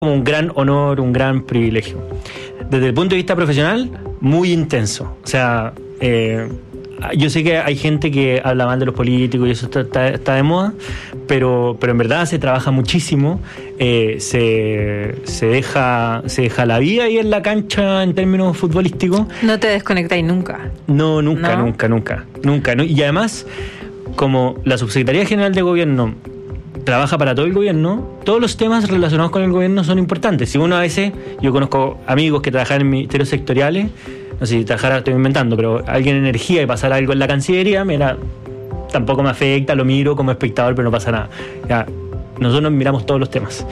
como un gran honor, un gran privilegio. Desde el punto de vista profesional, muy intenso. O sea, yo sé que hay gente que habla mal de los políticos y eso está de moda, pero en verdad se trabaja muchísimo, se deja la vida ahí en la cancha en términos futbolísticos. No te desconectáis nunca. No, nunca. Y además, como la Subsecretaría General de Gobierno trabaja para todo el gobierno, todos los temas relacionados con el gobierno son importantes. Si uno a veces, yo conozco amigos que trabajan en ministerios sectoriales, no sé si trabajara, estoy inventando, pero alguien en energía y pasara algo en la Cancillería, mira, tampoco me afecta, lo miro como espectador, pero no pasa nada. Ya, nosotros miramos todos los temas.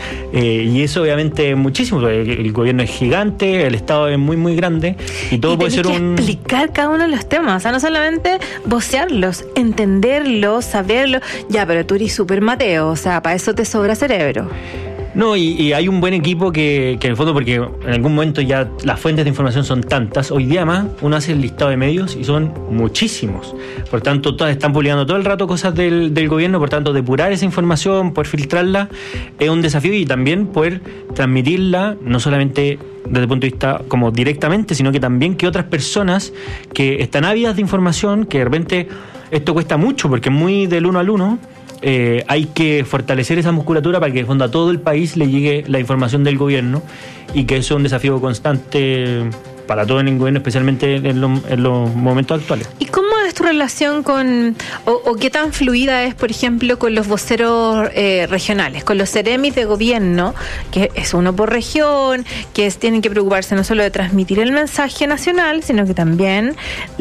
Y eso obviamente es muchísimo, porque el gobierno es gigante, el Estado es muy, muy grande, y todo puede ser explicar cada uno de los temas, o sea, no solamente vocearlos, entenderlos, saberlos. Ya, pero tú eres súper Mateo, o sea, para eso te sobra cerebro. No, y hay un buen equipo que en el fondo, porque en algún momento ya las fuentes de información son tantas, hoy día más uno hace el listado de medios y son muchísimos, por tanto todas están publicando todo el rato cosas del gobierno, por tanto depurar esa información, poder filtrarla es un desafío, y también poder transmitirla no solamente desde el punto de vista como directamente, sino que también que otras personas que están ávidas de información, que de repente esto cuesta mucho porque es muy del uno al uno. Hay que fortalecer esa musculatura para que en fondo a todo el país le llegue la información del gobierno, y que eso es un desafío constante para todo el gobierno, especialmente en los momentos actuales. ¿Y cómo es tu relación con, o qué tan fluida es, por ejemplo, con los voceros regionales, con los seremis de gobierno, que es uno por región, que tienen que preocuparse no solo de transmitir el mensaje nacional, sino que también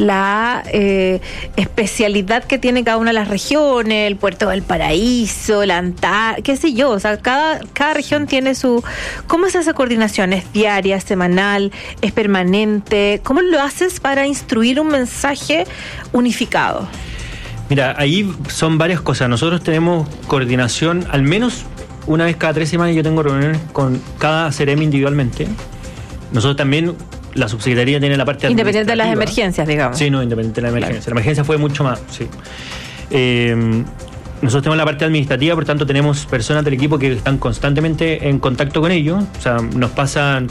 la especialidad que tiene cada una de las regiones, el Puerto del Paraíso, la Antártida, qué sé yo, o sea, cada región tiene su... ¿Cómo es esa coordinación? ¿Es diaria, semanal, es permanente? ¿Cómo lo haces para instruir un mensaje unificado? Mira, ahí son varias cosas. Nosotros tenemos coordinación al menos una vez cada 3 semanas. Yo tengo reuniones con cada seremi individualmente. Nosotros también, la subsecretaría tiene la parte independiente de las emergencias, digamos. Sí, no, independiente de las emergencias. Claro. La emergencia fue mucho más, sí. Nosotros tenemos la parte administrativa, por tanto tenemos personas del equipo que están constantemente en contacto con ellos. O sea, nos pasan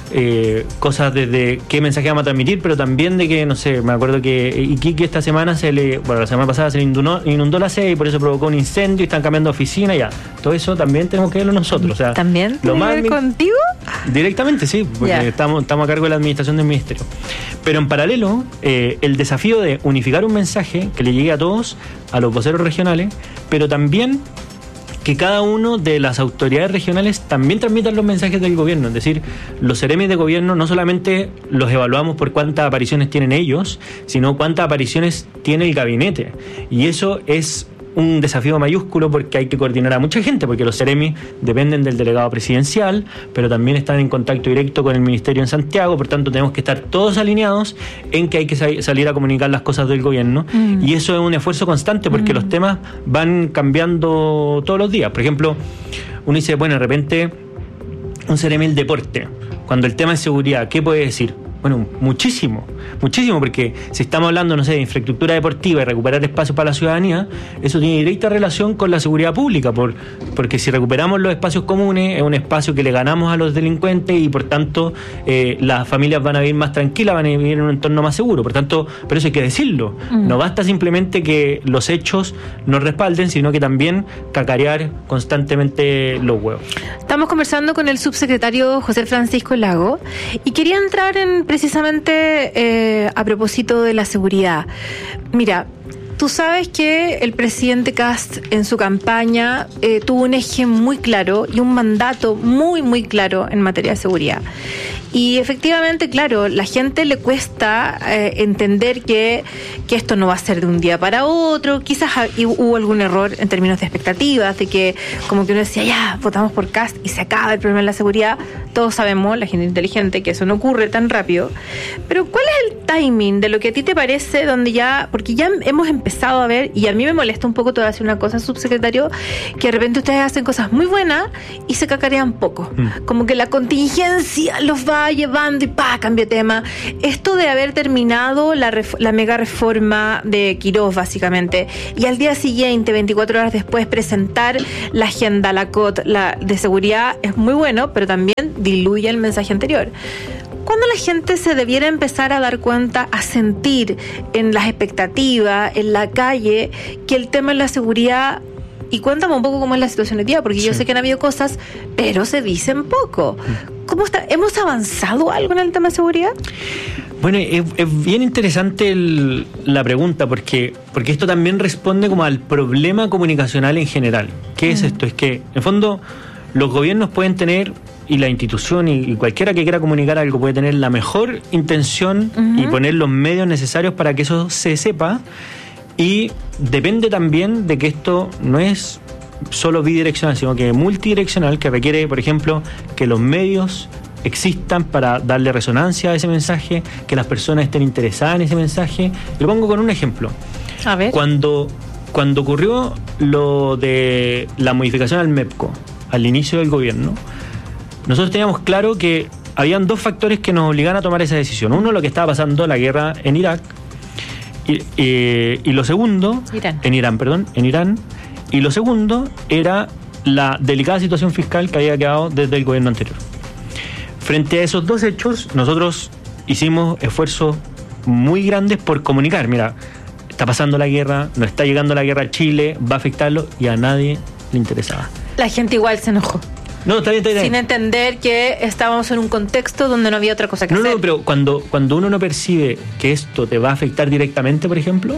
cosas desde qué mensaje vamos a transmitir, pero también de que, no sé, me acuerdo que Iquique esta semana la semana pasada se le inundó la sede y por eso provocó un incendio y están cambiando oficina, ya. Todo eso también tenemos que verlo nosotros. O sea, ¿también tiene que ver contigo? Directamente, sí, porque estamos a cargo de la administración del ministerio. Pero en paralelo, el desafío de unificar un mensaje que le llegue a todos, a los voceros regionales, pero también que cada uno de las autoridades regionales también transmitan los mensajes del gobierno. Es decir, los seremis de gobierno no solamente los evaluamos por cuántas apariciones tienen ellos, sino cuántas apariciones tiene el gabinete. Y eso es un desafío mayúsculo, porque hay que coordinar a mucha gente, porque los seremis dependen del delegado presidencial, pero también están en contacto directo con el ministerio en Santiago, por tanto tenemos que estar todos alineados en que hay que salir a comunicar las cosas del gobierno, y eso es un esfuerzo constante, porque los temas van cambiando todos los días. Por ejemplo, uno dice, bueno, de repente un seremi del deporte, cuando el tema es seguridad, ¿qué puede decir? Bueno, muchísimo, porque si estamos hablando, no sé, de infraestructura deportiva y recuperar espacios para la ciudadanía, eso tiene directa relación con la seguridad pública, porque si recuperamos los espacios comunes, es un espacio que le ganamos a los delincuentes y por tanto las familias van a vivir más tranquilas, van a vivir en un entorno más seguro, por tanto, pero eso hay que decirlo. No basta simplemente que los hechos nos respalden, sino que también cacarear constantemente los huevos. Estamos conversando con el subsecretario José Francisco Lago y quería entrar en precisamente a propósito de la seguridad. Mira, tú sabes que el presidente Kast en su campaña tuvo un eje muy claro y un mandato muy, muy claro en materia de seguridad. Y efectivamente, claro, la gente le cuesta entender que esto no va a ser de un día para otro. Quizás hubo algún error en términos de expectativas, de que como que uno decía, ya, votamos por Kast y se acaba el problema de la seguridad. Todos sabemos, la gente inteligente, que eso no ocurre tan rápido. Pero ¿cuál es el timing de lo que a ti te parece, donde ya, porque ya hemos empezado a ver, y a mí me molesta un poco, te voy a decir una cosa, subsecretario, que de repente ustedes hacen cosas muy buenas y se cacarean poco. Como que la contingencia los va llevando y cambio de tema. Esto de haber terminado la mega reforma de Quirós, básicamente, y al día siguiente, 24 horas después, presentar la agenda, la COT, la de seguridad, es muy bueno, pero también diluye el mensaje anterior. ¿Cuándo la gente se debiera empezar a dar cuenta, a sentir en las expectativas, en la calle, que el tema de la seguridad, y cuéntame un poco cómo es la situación hoy día, porque yo sé que han habido cosas, pero se dicen poco. ¿Cómo está? ¿Hemos avanzado algo en el tema de seguridad? Bueno, es bien interesante la pregunta, porque esto también responde como al problema comunicacional en general. ¿Qué es esto? Es que, en el fondo, los gobiernos pueden tener, y la institución y cualquiera que quiera comunicar algo puede tener la mejor intención y poner los medios necesarios para que eso se sepa, y depende también de que esto no es solo bidireccional, sino que multidireccional, que requiere, por ejemplo, que los medios existan para darle resonancia a ese mensaje, que las personas estén interesadas en ese mensaje. Lo pongo con un ejemplo. A ver. Cuando ocurrió lo de la modificación al MEPCO, al inicio del gobierno, nosotros teníamos claro que habían dos factores que nos obligaban a tomar esa decisión. Uno, lo que estaba pasando, la guerra en Irak, y lo segundo... En Irán. Y lo segundo era la delicada situación fiscal que había quedado desde el gobierno anterior. Frente a esos dos hechos, nosotros hicimos esfuerzos muy grandes por comunicar. Mira, está pasando la guerra, nos está llegando la guerra a Chile, va a afectarlo, y a nadie le interesaba. La gente igual se enojó. No, está bien. Sin entender que estábamos en un contexto donde no había otra cosa que hacer. No, pero cuando uno no percibe que esto te va a afectar directamente, por ejemplo,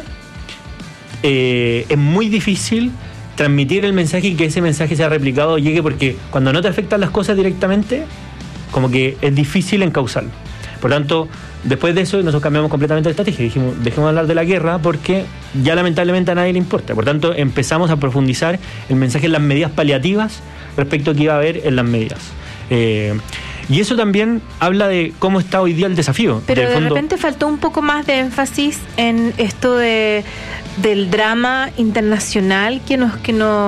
es muy difícil transmitir el mensaje y que ese mensaje sea replicado o llegue, porque cuando no te afectan las cosas directamente, como que es difícil encauzarlo. Por tanto, después de eso nosotros cambiamos completamente de estrategia. Dijimos, dejemos de hablar de la guerra porque ya lamentablemente a nadie le importa. Por tanto, empezamos a profundizar el mensaje en las medidas paliativas respecto a que iba a haber en las medidas. Y eso también habla de cómo está hoy día el desafío. Pero de repente faltó un poco más de énfasis en esto del drama internacional que nos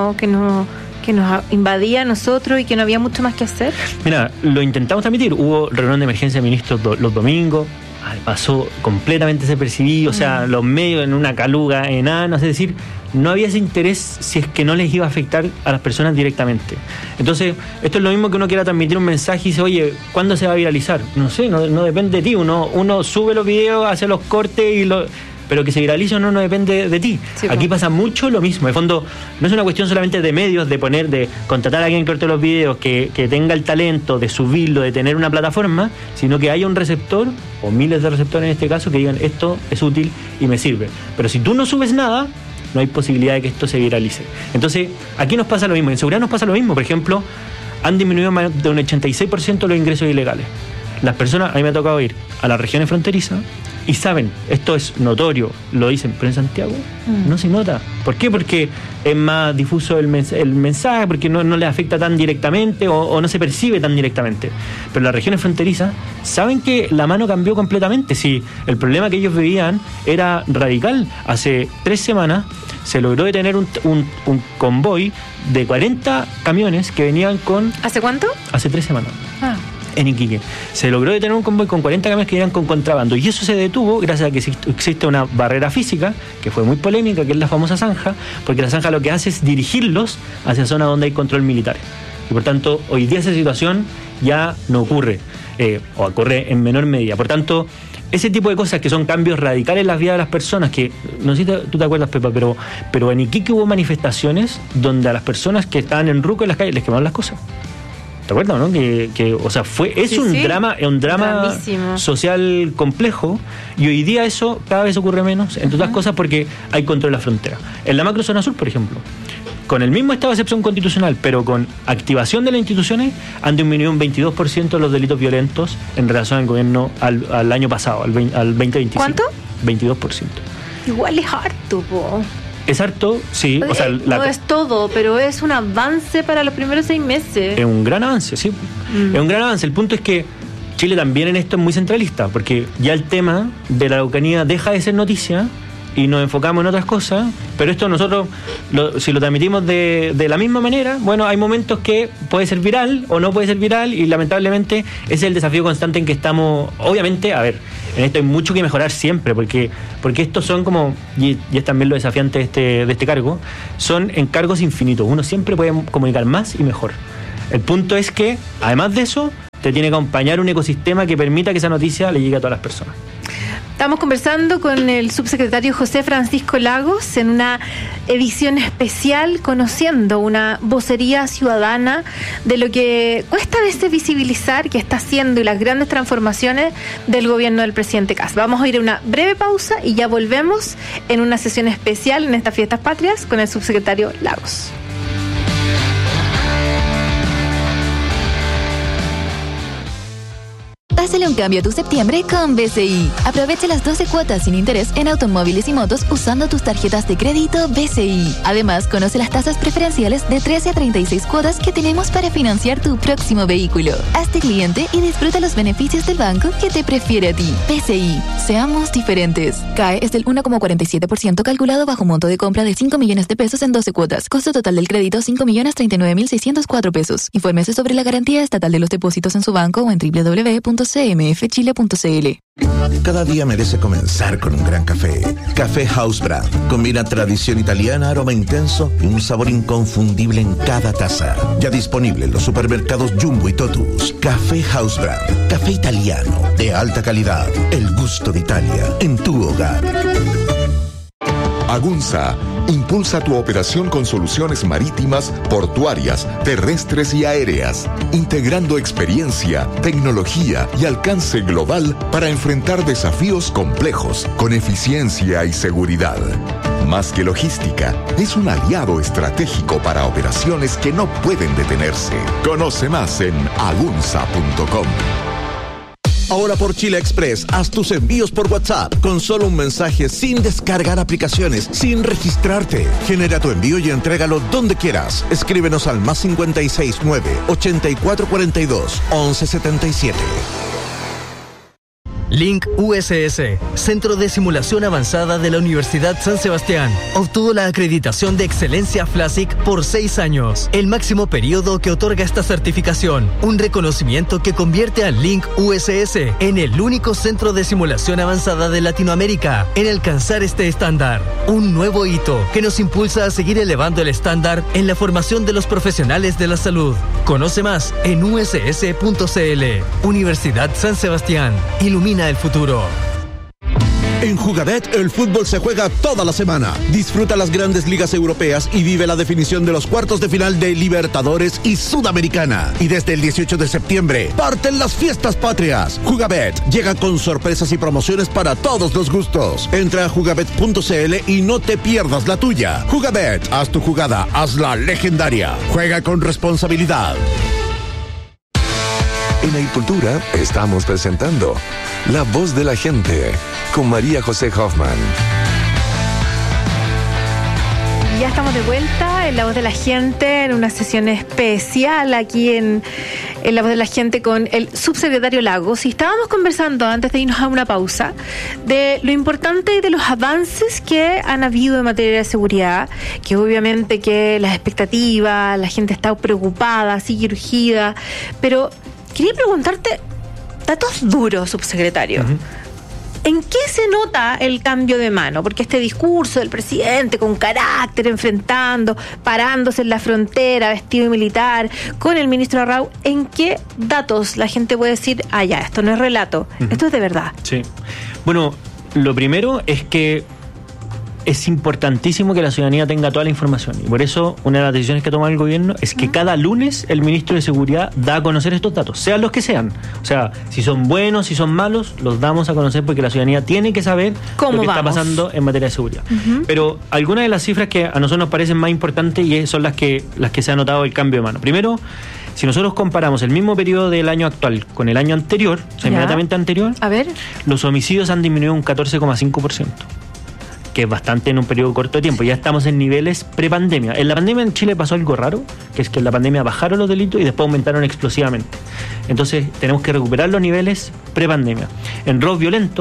invadía a nosotros y que no había mucho más que hacer. Mira, lo intentamos transmitir. Hubo reunión de emergencia de ministros los domingos. Pasó completamente desapercibido. O sea, los medios en una caluga enana. Es decir, no había ese interés si es que no les iba a afectar a las personas directamente. Entonces, esto es lo mismo que uno quiera transmitir un mensaje y dice, oye, ¿cuándo se va a viralizar? No sé, no depende de ti. Uno sube los videos, hace los cortes pero que se viralice o no depende de ti. Sí, aquí pasa mucho lo mismo. De fondo, no es una cuestión solamente de medios, de contratar a alguien que corte los videos, que tenga el talento de subirlo, de tener una plataforma, sino que haya un receptor, o miles de receptores en este caso, que digan, esto es útil y me sirve. Pero si tú no subes nada, no hay posibilidad de que esto se viralice. Entonces, aquí nos pasa lo mismo. En seguridad nos pasa lo mismo. Por ejemplo, han disminuido más de un 86% los ingresos ilegales. Las personas, a mí me ha tocado ir a las regiones fronterizas y saben, esto es notorio, lo dicen, pero en Santiago no se nota. ¿Por qué? Porque es más difuso el mensaje, porque no le afecta tan directamente o no se percibe tan directamente. Pero las regiones fronterizas saben que la mano cambió completamente. Si el problema que ellos vivían era radical, hace 3 semanas se logró detener un convoy de 40 camiones que venían con... ¿Hace cuánto? Hace 3 semanas. En Iquique. Se logró detener un convoy con 40 camiones que iban con contrabando, y eso se detuvo gracias a que existe una barrera física que fue muy polémica, que es la famosa zanja, porque la zanja lo que hace es dirigirlos hacia zonas donde hay control militar, y por tanto hoy día esa situación ya no ocurre, o ocurre en menor medida. Por tanto, ese tipo de cosas que son cambios radicales en las vidas de las personas, que no sé si tú te acuerdas, Pepa, pero en Iquique hubo manifestaciones donde a las personas que estaban en Ruco en las calles les quemaron las cosas. ¿Te acuerdas, no? O sea, es un drama Dramísimo. Social complejo, y hoy día eso cada vez ocurre menos, entre otras cosas porque hay control de la frontera. En la macrozona sur, por ejemplo, con el mismo estado de excepción constitucional, pero con activación de las instituciones, han disminuido un 22% los delitos violentos en relación al gobierno al año pasado, al 2025. ¿Cuánto? 22%. Igual es harto, po. Es harto, sí. O sea, no es todo, pero es un avance para los primeros 6 meses. Es un gran avance, sí. Es un gran avance. El punto es que Chile también en esto es muy centralista, porque ya el tema de la Araucanía deja de ser noticia y nos enfocamos en otras cosas, pero esto nosotros, si lo transmitimos de la misma manera, bueno, hay momentos que puede ser viral o no puede ser viral, y lamentablemente ese es el desafío constante en que estamos. Obviamente, a ver, en esto hay mucho que mejorar siempre, porque estos son como, y es también lo desafiante de este cargo, son encargos infinitos. Uno siempre puede comunicar más y mejor. El punto es que, además de eso, te tiene que acompañar un ecosistema que permita que esa noticia le llegue a todas las personas. Estamos conversando con el subsecretario José Francisco Lagos en una edición especial, conociendo una vocería ciudadana de lo que cuesta a veces visibilizar que está haciendo y las grandes transformaciones del gobierno del presidente Kast. Vamos a ir a una breve pausa y ya volvemos en una sesión especial en estas fiestas patrias con el subsecretario Lagos. Hazle un cambio a tu septiembre con BCI. Aprovecha las 12 cuotas sin interés en automóviles y motos usando tus tarjetas de crédito BCI. Además, conoce las tasas preferenciales de 13 a 36 cuotas que tenemos para financiar tu próximo vehículo. Hazte cliente y disfruta los beneficios del banco que te prefiere a ti. BCI. Seamos diferentes. CAE es del 1,47% calculado bajo monto de compra de 5 millones de pesos en 12 cuotas. Costo total del crédito 5.039.604 pesos. Infórmese sobre la garantía estatal de los depósitos en su banco o en www.cmfchile.cl. Cada día merece comenzar con un gran café. Café House Brand. Combina tradición italiana, aroma intenso y un sabor inconfundible en cada taza. Ya disponible en los supermercados Jumbo y Totus. Café House Brand. Café italiano de alta calidad. El gusto de Italia en tu hogar. Agunza impulsa tu operación con soluciones marítimas, portuarias, terrestres y aéreas, integrando experiencia, tecnología y alcance global para enfrentar desafíos complejos con eficiencia y seguridad. Más que logística, es un aliado estratégico para operaciones que no pueden detenerse. Conoce más en agunza.com. Ahora por Chile Express, haz tus envíos por WhatsApp con solo un mensaje, sin descargar aplicaciones, sin registrarte. Genera tu envío y entrégalo donde quieras. Escríbenos al +569 8442 1177. Link USS, Centro de Simulación Avanzada de la Universidad San Sebastián, obtuvo la acreditación de excelencia FLASIC por 6 años, el máximo periodo que otorga esta certificación, un reconocimiento que convierte a Link USS en el único centro de simulación avanzada de Latinoamérica en alcanzar este estándar, un nuevo hito que nos impulsa a seguir elevando el estándar en la formación de los profesionales de la salud. Conoce más en uss.cl. Universidad San Sebastián, ilumina el futuro. En Jugabet, el fútbol se juega toda la semana. Disfruta las grandes ligas europeas y vive la definición de los cuartos de final de Libertadores y Sudamericana. Y desde el 18 de septiembre, parten las fiestas patrias. Jugabet llega con sorpresas y promociones para todos los gustos. Entra a jugabet.cl y no te pierdas la tuya. Jugabet, haz tu jugada, hazla legendaria. Juega con responsabilidad. En Agricultura estamos presentando La Voz de la Gente con María José Hoffman. Ya estamos de vuelta en La Voz de la Gente, en una sesión especial aquí en La Voz de la Gente con el subsecretario Lagos. Y estábamos conversando antes de irnos a una pausa de lo importante y de los avances que han habido en materia de seguridad, que obviamente que las expectativas, la gente está preocupada, sigue urgida, pero quería preguntarte, datos duros, subsecretario. Uh-huh. ¿En qué se nota el cambio de mano? Porque este discurso del presidente con carácter, enfrentando, parándose en la frontera, vestido militar, con el ministro Arrau, ¿en qué datos la gente puede decir, ya, esto no es relato, esto es de verdad? Sí. Bueno, lo primero es que es importantísimo que la ciudadanía tenga toda la información, y por eso una de las decisiones que toma el gobierno es que cada lunes el ministro de Seguridad da a conocer estos datos, sean los que sean. O sea, si son buenos, si son malos, los damos a conocer porque la ciudadanía tiene que saber lo que está pasando en materia de seguridad. Pero algunas de las cifras que a nosotros nos parecen más importantes y son las que se ha notado el cambio de mano. Primero, si nosotros comparamos el mismo periodo del año actual con el año anterior, o sea, inmediatamente anterior, los homicidios han disminuido un 14,5%. Que es bastante en un periodo corto de tiempo. Ya estamos en niveles prepandemia. En la pandemia en Chile pasó algo raro, que es que en la pandemia bajaron los delitos y después aumentaron explosivamente. Entonces tenemos que recuperar los niveles prepandemia. En robos violentos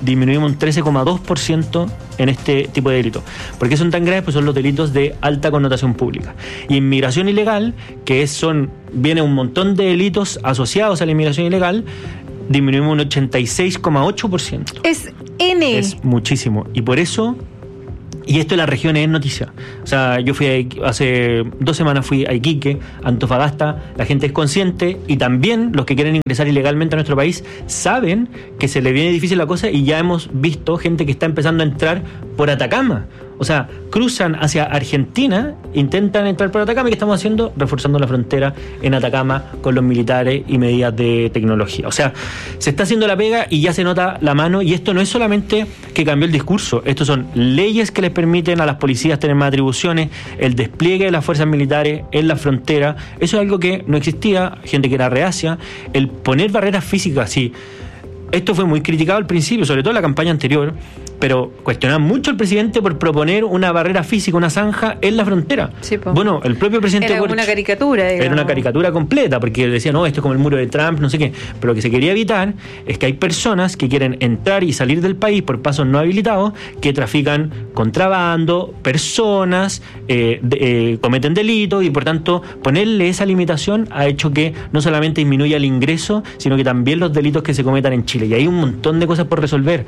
disminuimos un 13,2% en este tipo de delitos. ¿Por qué son tan graves? Pues son los delitos de alta connotación pública. Y inmigración ilegal, que viene un montón de delitos asociados a la inmigración ilegal, disminuimos un 86,8%. Es N. Es muchísimo. Y por eso... Y esto en las regiones es noticia. O sea, yo hace 2 semanas fui a Iquique, Antofagasta, la gente es consciente y también los que quieren ingresar ilegalmente a nuestro país saben que se le viene difícil la cosa y ya hemos visto gente que está empezando a entrar por Atacama. O sea, cruzan hacia Argentina, intentan entrar por Atacama. ¿Y qué estamos haciendo? Reforzando la frontera en Atacama con los militares y medidas de tecnología. O sea, se está haciendo la pega y ya se nota la mano. Y esto no es solamente que cambió el discurso. Estos son leyes que les permiten a las policías tener más atribuciones, el despliegue de las fuerzas militares en la frontera. Eso es algo que no existía, gente que era reacia. El poner barreras físicas, sí. Esto fue muy criticado al principio, sobre todo en la campaña anterior, pero cuestionaban mucho al presidente por proponer una barrera física, una zanja en la frontera. Sí, bueno, el propio presidente... Era una caricatura, digamos. Era una caricatura completa, porque decía, no, esto es como el muro de Trump, no sé qué. Pero lo que se quería evitar es que hay personas que quieren entrar y salir del país por pasos no habilitados, que trafican contrabando, personas, cometen delitos, y por tanto ponerle esa limitación ha hecho que no solamente disminuya el ingreso, sino que también los delitos que se cometan en Chile. Y hay un montón de cosas por resolver.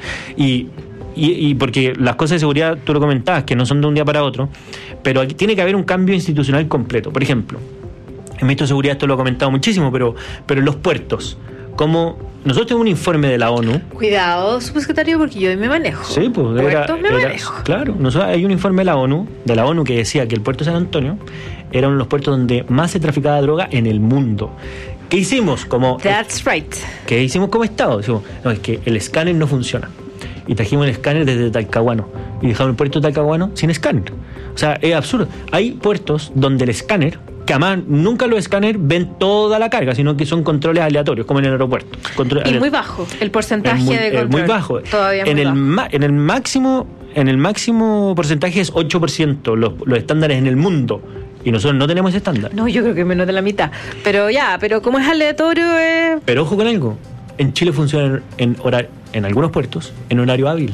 Y porque las cosas de seguridad, tú lo comentabas, que no son de un día para otro, pero aquí tiene que haber un cambio institucional completo. Por ejemplo, en ministro de Seguridad esto lo he comentado muchísimo, pero en los puertos, como nosotros tenemos un informe de la ONU. Cuidado, subsecretario, porque yo me manejo. Sí, pues manejo. Claro, hay un informe de la ONU que decía que el puerto de San Antonio era uno de los puertos donde más se traficaba droga en el mundo. ¿Qué hicimos? That's right. ¿Qué hicimos como Estado? Decimos, no, es que el escáner no funciona. Y trajimos el escáner desde Talcahuano. Y dejamos el puerto de Talcahuano sin escáner. O sea, es absurdo. Hay puertos donde el escáner, que además nunca los escáneres ven toda la carga, sino que son controles aleatorios, como en el aeropuerto. Muy bajo el porcentaje de control. Muy bajo. Todavía en el máximo porcentaje es 8%, los estándares en el mundo. Y nosotros no tenemos ese estándar. No, yo creo que menos de la mitad. Pero como es aleatorio... Pero ojo con algo. En Chile funciona en algunos puertos en horario hábil.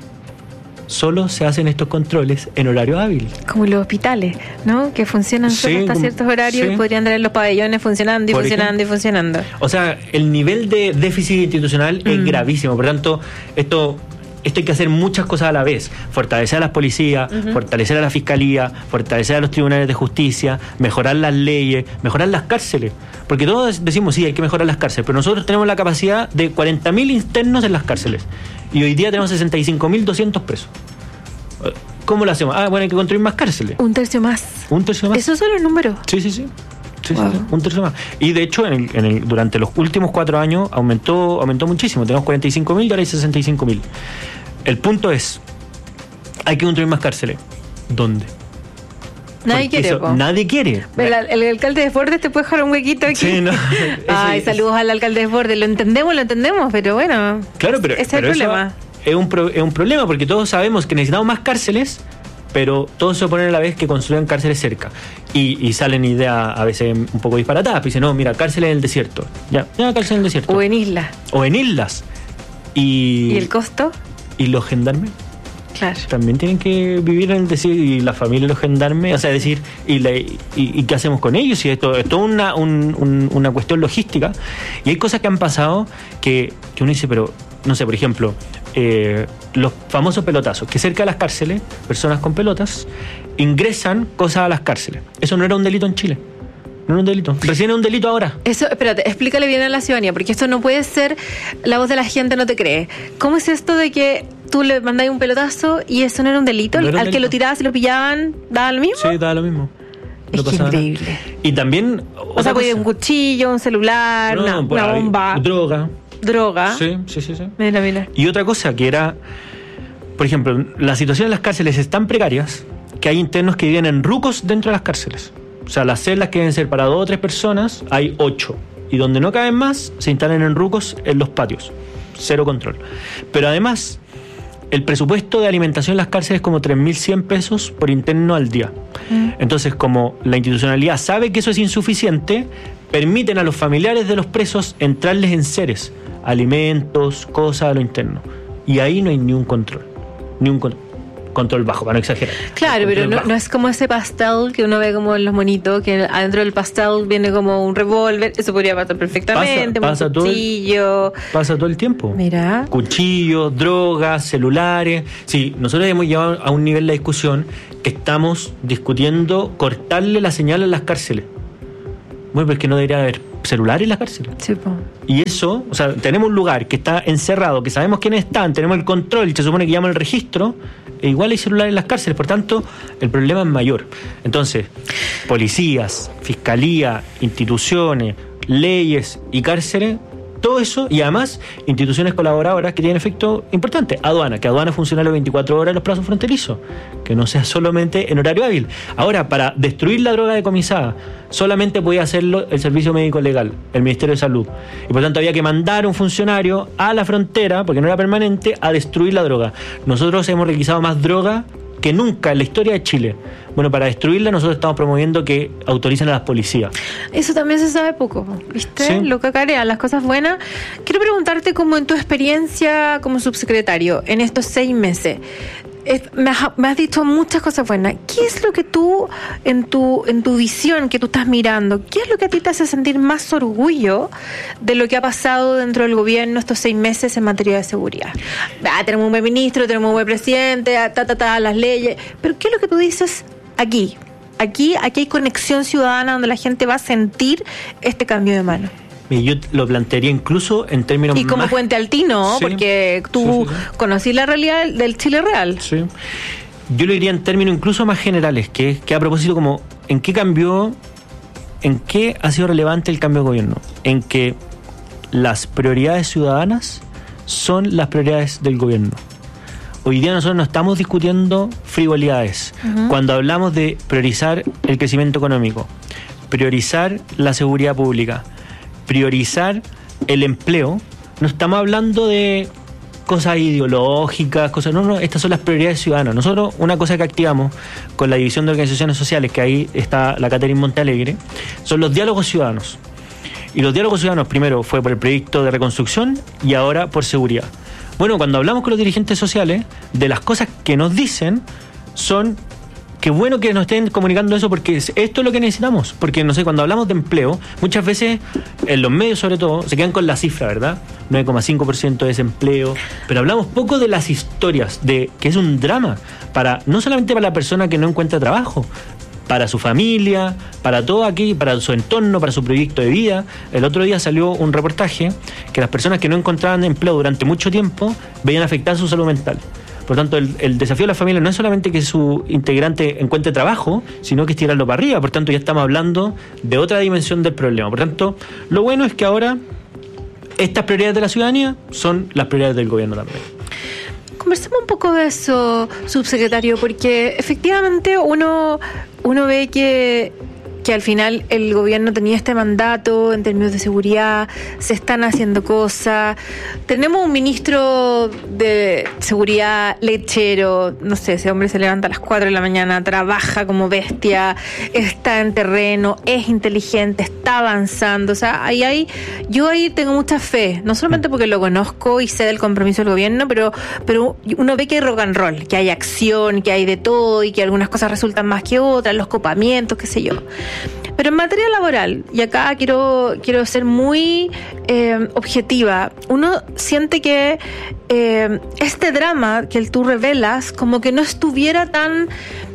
Solo se hacen estos controles en horario hábil. Como los hospitales, ¿no? Que funcionan solo hasta ciertos horarios y podrían tener los pabellones funcionando y funcionando. O sea, el nivel de déficit institucional es gravísimo. Por tanto, esto hay que hacer muchas cosas a la vez. Fortalecer a las policías, fortalecer a la fiscalía, fortalecer a los tribunales de justicia, mejorar las leyes, mejorar las cárceles. Porque todos decimos, sí, hay que mejorar las cárceles, pero nosotros tenemos la capacidad de 40.000 internos en las cárceles. Y hoy día tenemos 65.200 presos. ¿Cómo lo hacemos? Bueno, hay que construir más cárceles. Un tercio más. ¿Esos son los números? Sí. Sí, un tercio más. Y de hecho, durante los últimos 4 años aumentó muchísimo. Tenemos 45.000 y ahora hay 65.000. El punto es, hay que construir más cárceles. ¿Dónde? Nadie quiere. Nadie quiere. El alcalde de Desbordes te puede dejar un huequito aquí. Sí, no. Saludos al alcalde de Desbordes. Lo entendemos, pero bueno. Claro, pero ese es el problema. Es un problema porque todos sabemos que necesitamos más cárceles, pero todos se oponen a la vez que construyan cárceles cerca. Y salen ideas a veces un poco disparatadas. Dicen, no, mira, cárceles en el desierto. Ya, cárceles en el desierto. O en islas. ¿Y el costo? ¿Y los gendarmes? Claro. También tienen que vivir en el desierto, y la familia de los gendarmes, o sea, decir, ¿y qué hacemos con ellos? Y esto es toda una cuestión logística. Y hay cosas que han pasado que uno dice, pero, no sé, por ejemplo, los famosos pelotazos, que cerca de las cárceles, personas con pelotas ingresan cosas a las cárceles. Eso no era un delito en Chile. No era un delito. Recién es un delito ahora. Eso, espérate, explícale bien a la ciudadanía, porque esto no puede ser la voz de la gente no te cree. ¿Cómo es esto de que tú le mandáis un pelotazo y eso no era un delito? No era un delito. Que lo tirabas y lo pillaban, ¿daba lo mismo? Sí, daba lo mismo. No es increíble. Nada. Y también... O sea, puede un cuchillo, un celular, una bomba. Droga. Sí. Mira. Y otra cosa que era, por ejemplo, la situación en las cárceles es tan precarias que hay internos que viven en rucos dentro de las cárceles. O sea, las celdas que deben ser para 2 o 3 personas, hay 8. Y donde no caben más, se instalan en rucos en los patios. Cero control. Pero además, el presupuesto de alimentación en las cárceles es como 3.100 pesos por interno al día. Entonces, como la institucionalidad sabe que eso es insuficiente, permiten a los familiares de los presos entrarles en seres, alimentos, cosas a lo interno. y ahí no hay ni un control control bajo, para no exagerar. Claro, pero no es como ese pastel que uno ve como en los monitos, que adentro del pastel viene como un revólver. Eso podría pasar perfectamente. Pasa un cuchillo. Pasa todo el tiempo. Mira. Cuchillos, drogas, celulares. Sí, nosotros hemos llevado a un nivel la discusión que estamos discutiendo cortarle la señal a las cárceles. Bueno, pero es que no debería haber celulares en las cárceles. Sí, po. Y eso, o sea, tenemos un lugar que está encerrado, que sabemos quiénes están, tenemos el control, se supone que llama el registro, e igual hay celulares en las cárceles, por tanto, el problema es mayor. Entonces, policías, fiscalía, instituciones, leyes y cárceles, todo eso, y además instituciones colaboradoras que tienen efecto importante. Aduana, que aduana funcione las 24 horas en los plazos fronterizos, que no sea solamente en horario hábil. Ahora, para destruir la droga decomisada, solamente podía hacerlo el Servicio Médico Legal, el Ministerio de Salud. Y por tanto había que mandar un funcionario a la frontera, porque no era permanente, a destruir la droga. Nosotros hemos requisado más droga que nunca en la historia de Chile. Bueno, para destruirla nosotros estamos promoviendo que autoricen a las policías. Eso también se sabe poco, ¿viste? ¿Sí? Lo cacarea, las cosas buenas. Quiero preguntarte, como en tu experiencia como subsecretario, en estos 6 meses, me has dicho muchas cosas buenas. ¿Qué es lo que tú, en tu visión que tú estás mirando, qué es lo que a ti te hace sentir más orgullo de lo que ha pasado dentro del gobierno estos 6 meses en materia de seguridad? Tenemos un buen ministro, tenemos un buen presidente, las leyes, pero ¿qué es lo que tú dices aquí hay conexión ciudadana donde la gente va a sentir este cambio de mano? Y yo lo plantearía incluso en términos y como más... puente altino, sí, porque tú conocí la realidad del Chile real. Sí. Yo lo diría en términos incluso más generales, que a propósito como en qué cambió, en qué ha sido relevante el cambio de gobierno, en que las prioridades ciudadanas son las prioridades del gobierno. Hoy día nosotros no estamos discutiendo frivolidades. Uh-huh. Cuando hablamos de priorizar el crecimiento económico, priorizar la seguridad pública, priorizar el empleo, no estamos hablando de cosas ideológicas, no, estas son las prioridades ciudadanas. Nosotros, una cosa que activamos con la División de Organizaciones Sociales, que ahí está la Catherine Montealegre, son los diálogos ciudadanos. Y los diálogos ciudadanos primero fue por el proyecto de reconstrucción y ahora por seguridad. Bueno, cuando hablamos con los dirigentes sociales, de las cosas que nos dicen son... Qué bueno que nos estén comunicando eso, porque esto es lo que necesitamos. Porque, no sé, cuando hablamos de empleo, muchas veces, en los medios sobre todo, se quedan con la cifra, ¿verdad? 9,5% de desempleo. Pero hablamos poco de las historias, de que es un drama, no solamente para la persona que no encuentra trabajo, para su familia, para todo aquí, para su entorno, para su proyecto de vida. El otro día salió un reportaje que las personas que no encontraban empleo durante mucho tiempo veían afectada su salud mental. Por tanto, el desafío de la familia no es solamente que su integrante encuentre trabajo, sino que es tirarlo para arriba. Por tanto, ya estamos hablando de otra dimensión del problema. Por tanto, lo bueno es que ahora estas prioridades de la ciudadanía son las prioridades del gobierno también. Conversemos un poco de eso, subsecretario, porque efectivamente uno ve que al final el gobierno tenía este mandato en términos de seguridad, se están haciendo cosas. Tenemos un ministro de seguridad lechero, no sé, ese hombre se levanta a las 4 de la mañana, trabaja como bestia, está en terreno, es inteligente, está avanzando. O sea, yo ahí tengo mucha fe, no solamente porque lo conozco y sé del compromiso del gobierno, pero uno ve que hay rock and roll, que hay acción, que hay de todo y que algunas cosas resultan más que otras, los copamientos, qué sé yo. Pero en materia laboral, y acá quiero ser muy objetiva, uno siente que este drama que tú revelas como que no estuviera tan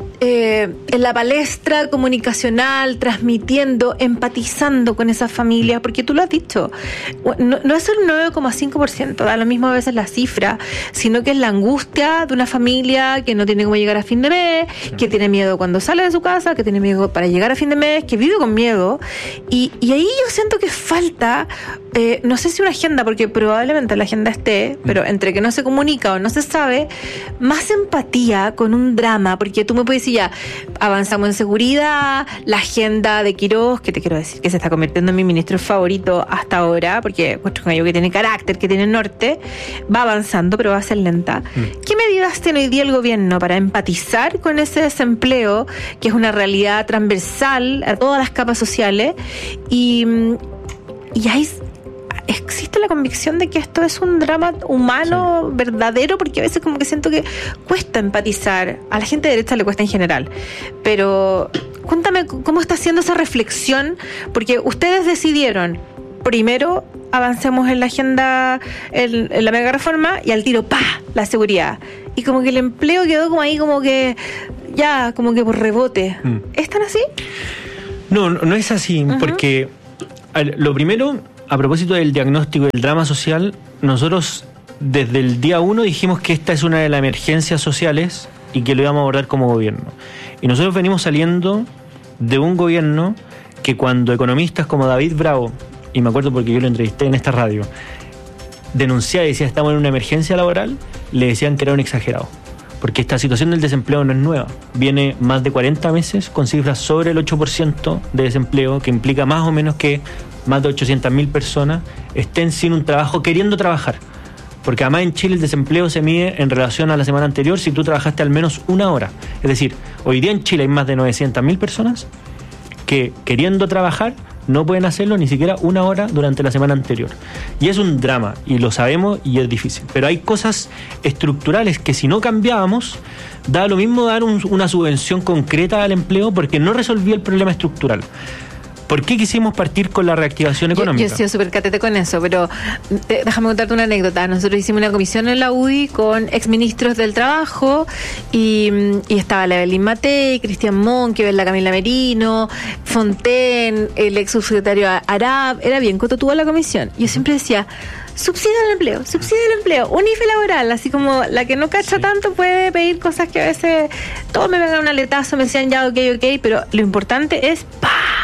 en la palestra comunicacional, transmitiendo, empatizando con esas familias, porque tú lo has dicho, no es el 9,5%, da lo mismo a veces la cifra, sino que es la angustia de una familia que no tiene cómo llegar a fin de mes, que tiene miedo cuando sale de su casa, que tiene miedo para llegar a fin de mes, que vive con miedo, y ahí yo siento que falta, no sé si una agenda, porque probablemente la agenda esté, pero entre que no se comunica o no se sabe, más empatía con un drama, porque tú me puedes decir, ya, avanzamos en seguridad, la agenda de Quirós, que te quiero decir que se está convirtiendo en mi ministro favorito hasta ahora, porque encuentro con ello que tiene carácter, que tiene norte, va avanzando, pero va a ser lenta. ¿Qué medidas tiene hoy día el gobierno para empatizar con ese desempleo, que es una realidad transversal a todas las capas sociales? Y ahí existe la convicción de que esto es un drama humano verdadero, porque a veces como que siento que cuesta empatizar, a la gente de derecha le cuesta en general, pero cuéntame cómo está haciendo esa reflexión, porque ustedes decidieron, primero avancemos en la agenda, en la mega reforma, y al tiro, ¡pah!, la seguridad, y como que el empleo quedó como ahí, como que ya, como que por rebote. ¿Es tan así? No es así, porque lo primero, a propósito del diagnóstico del drama social, nosotros desde el día 1 dijimos que esta es una de las emergencias sociales y que lo íbamos a abordar como gobierno. Y nosotros venimos saliendo de un gobierno que cuando economistas como David Bravo, y me acuerdo porque yo lo entrevisté en esta radio, denunciaba y decía estamos en una emergencia laboral, le decían que era un exagerado. Porque esta situación del desempleo no es nueva. Viene más de 40 meses con cifras sobre el 8% de desempleo, que implica más o menos que más de 800.000 personas estén sin un trabajo, queriendo trabajar. Porque además en Chile el desempleo se mide en relación a la semana anterior si tú trabajaste al menos una hora. Es decir, hoy día en Chile hay más de 900.000 personas que queriendo trabajar no pueden hacerlo ni siquiera una hora durante la semana anterior. Y es un drama, y lo sabemos, y es difícil. Pero hay cosas estructurales que si no cambiábamos, da lo mismo dar una subvención concreta al empleo porque no resolvía el problema estructural. ¿Por qué quisimos partir con la reactivación económica? Yo he sido súper catete con eso, pero déjame contarte una anécdota. Nosotros hicimos una comisión en la UDI con exministros del trabajo y estaba la Evelyn Matei, Cristian Monque, la Camila Merino, Fontaine, el ex subsecretario Arab. Era bien coto tuvo la comisión. Yo siempre decía, subsidia el empleo, un IFE laboral, así como la que no cacha tanto puede pedir cosas que a veces todos me vengan un aletazo, me decían ya ok, pero lo importante es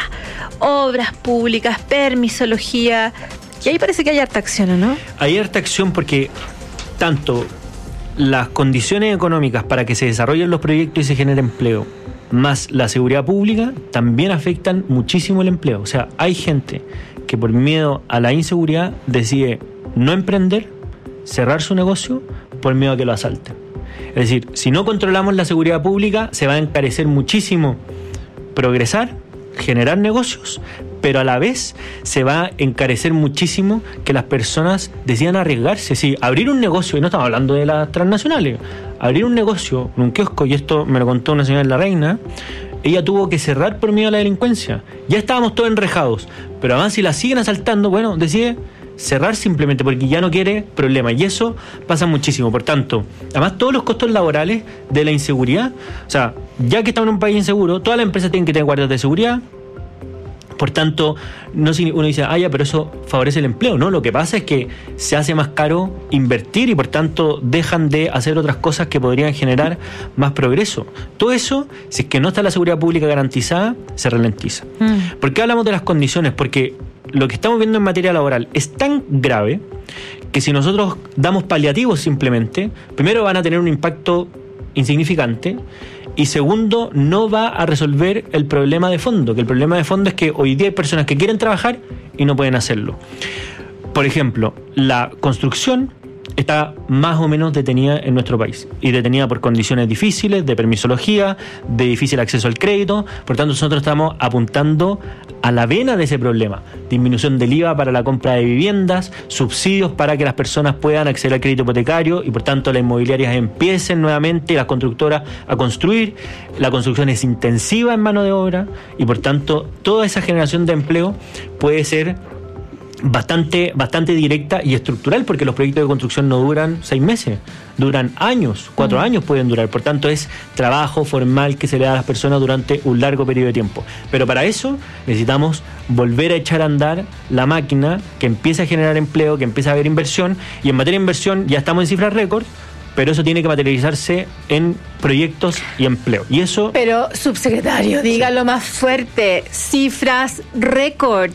obras públicas, permisología, y ahí parece que hay harta acción, ¿no? Hay harta acción porque tanto las condiciones económicas para que se desarrollen los proyectos y se genere empleo, más la seguridad pública, también afectan muchísimo el empleo. O sea, hay gente que por miedo a la inseguridad decide no emprender, cerrar su negocio por miedo a que lo asalten. Es decir, si no controlamos la seguridad pública, se va a encarecer muchísimo progresar, generar negocios, pero a la vez se va a encarecer muchísimo que las personas decidan arriesgarse. Sí, abrir un negocio, y no estamos hablando de las transnacionales, abrir un negocio en un kiosco, y esto me lo contó una señora en La Reina, ella tuvo que cerrar por miedo a la delincuencia. Ya estábamos todos enrejados, pero además si la siguen asaltando, bueno, decide cerrar simplemente porque ya no quiere problemas, y eso pasa muchísimo. Por tanto, además todos los costos laborales de la inseguridad, o sea, ya que estamos en un país inseguro, todas las empresas tienen que tener guardias de seguridad. Por tanto, uno dice, ya, pero eso favorece el empleo. No, lo que pasa es que se hace más caro invertir y por tanto dejan de hacer otras cosas que podrían generar más progreso. Todo eso, si es que no está la seguridad pública garantizada, se ralentiza. ¿Por qué hablamos de las condiciones? Porque lo que estamos viendo en materia laboral es tan grave que si nosotros damos paliativos simplemente, primero van a tener un impacto insignificante, y segundo, no va a resolver el problema de fondo, que el problema de fondo es que hoy día hay personas que quieren trabajar y no pueden hacerlo. Por ejemplo, la construcción está más o menos detenida en nuestro país, y detenida por condiciones difíciles, de permisología, de difícil acceso al crédito. Por tanto, nosotros estamos apuntando a la vena de ese problema: disminución del IVA para la compra de viviendas, subsidios para que las personas puedan acceder al crédito hipotecario y por tanto las inmobiliarias empiecen nuevamente, las constructoras a construir. La construcción es intensiva en mano de obra y por tanto toda esa generación de empleo puede ser bastante directa y estructural, porque los proyectos de construcción no duran 6 meses, duran años, 4 años pueden durar. Por tanto, es trabajo formal que se le da a las personas durante un largo periodo de tiempo. Pero para eso necesitamos volver a echar a andar la máquina que empiece a generar empleo, que empiece a haber inversión, y en materia de inversión ya estamos en cifras récord, pero eso tiene que materializarse en proyectos y empleo. Y eso... Pero, subsecretario, dígalo más fuerte. Cifras récord.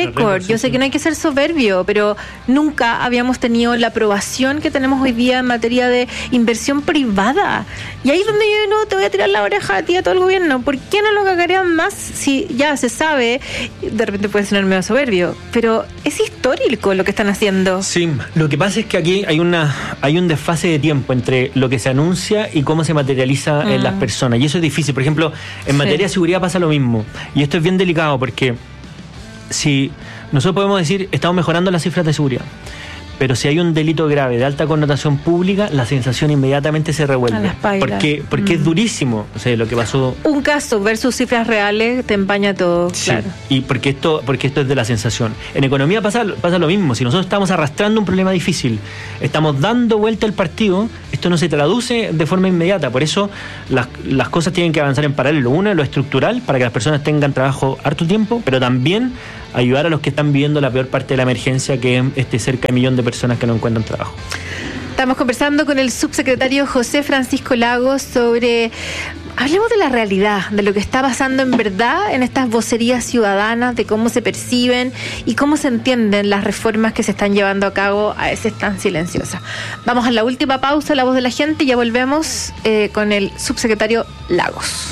Yo sé que no hay que ser soberbio, pero nunca habíamos tenido la aprobación que tenemos hoy día en materia de inversión privada. Y ahí es donde yo no te voy a tirar la oreja a ti y a todo el gobierno. ¿Por qué no lo cagarían más si ya se sabe? De repente puede sonar medio soberbio, pero es histórico lo que están haciendo. Sí, lo que pasa es que aquí hay un desfase de tiempo entre lo que se anuncia y cómo se materializa en las personas, y eso es difícil. Por ejemplo, en materia de seguridad pasa lo mismo, y esto es bien delicado porque si nosotros podemos decir, estamos mejorando las cifras de seguridad. Pero si hay un delito grave de alta connotación pública, la sensación inmediatamente se revuelve. Porque es durísimo, o sea, lo que pasó. Un caso versus cifras reales te empaña todo. Sí, claro. Y porque esto es de la sensación. En economía pasa lo mismo. Si nosotros estamos arrastrando un problema difícil, estamos dando vuelta al partido, esto no se traduce de forma inmediata. Por eso las cosas tienen que avanzar en paralelo. Uno, lo estructural, para que las personas tengan trabajo harto tiempo, pero también ayudar a los que están viviendo la peor parte de la emergencia, que es cerca de 1 millón de personas que no encuentran trabajo. Estamos conversando con el subsecretario José Francisco Lagos sobre... Hablemos de la realidad, de lo que está pasando en verdad en estas vocerías ciudadanas, de cómo se perciben y cómo se entienden las reformas que se están llevando a cabo, a veces tan silenciosas. Vamos a la última pausa, La Voz de la Gente, y ya volvemos con el subsecretario Lagos.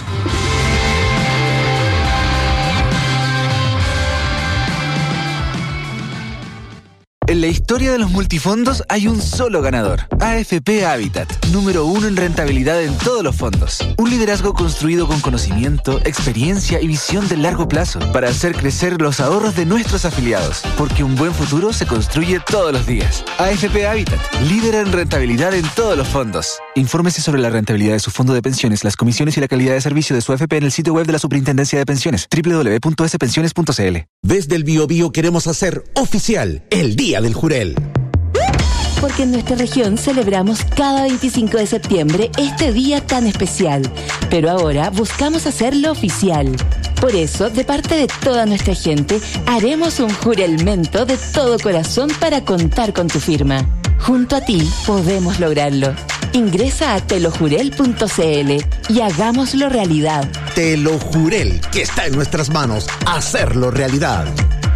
En la historia de los multifondos hay un solo ganador, AFP Habitat, número 1 en rentabilidad en todos los fondos. Un liderazgo construido con conocimiento, experiencia y visión de largo plazo para hacer crecer los ahorros de nuestros afiliados, porque un buen futuro se construye todos los días. AFP Habitat, líder en rentabilidad en todos los fondos. Infórmese sobre la rentabilidad de su fondo de pensiones, las comisiones y la calidad de servicio de su AFP en el sitio web de la Superintendencia de Pensiones, www.spensiones.cl. Desde el Biobío queremos hacer oficial el Día del Jurel. Porque en nuestra región celebramos cada 25 de septiembre este día tan especial, pero ahora buscamos hacerlo oficial. Por eso, de parte de toda nuestra gente, haremos un jurelmento de todo corazón para contar con tu firma. Junto a ti podemos lograrlo. Ingresa a telojurel.cl y hagámoslo realidad. Telojurel, que está en nuestras manos, hacerlo realidad.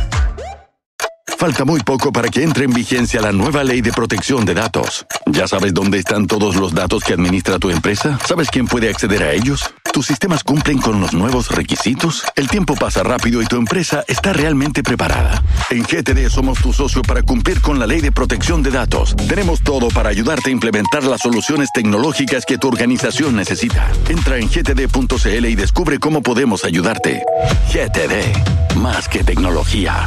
Falta muy poco para que entre en vigencia la nueva Ley de Protección de Datos. ¿Ya sabes dónde están todos los datos que administra tu empresa? ¿Sabes quién puede acceder a ellos? ¿Tus sistemas cumplen con los nuevos requisitos? El tiempo pasa rápido y tu empresa está realmente preparada. En GTD somos tu socio para cumplir con la Ley de Protección de Datos. Tenemos todo para ayudarte a implementar las soluciones tecnológicas que tu organización necesita. Entra en gtd.cl y descubre cómo podemos ayudarte. GTD, más que tecnología.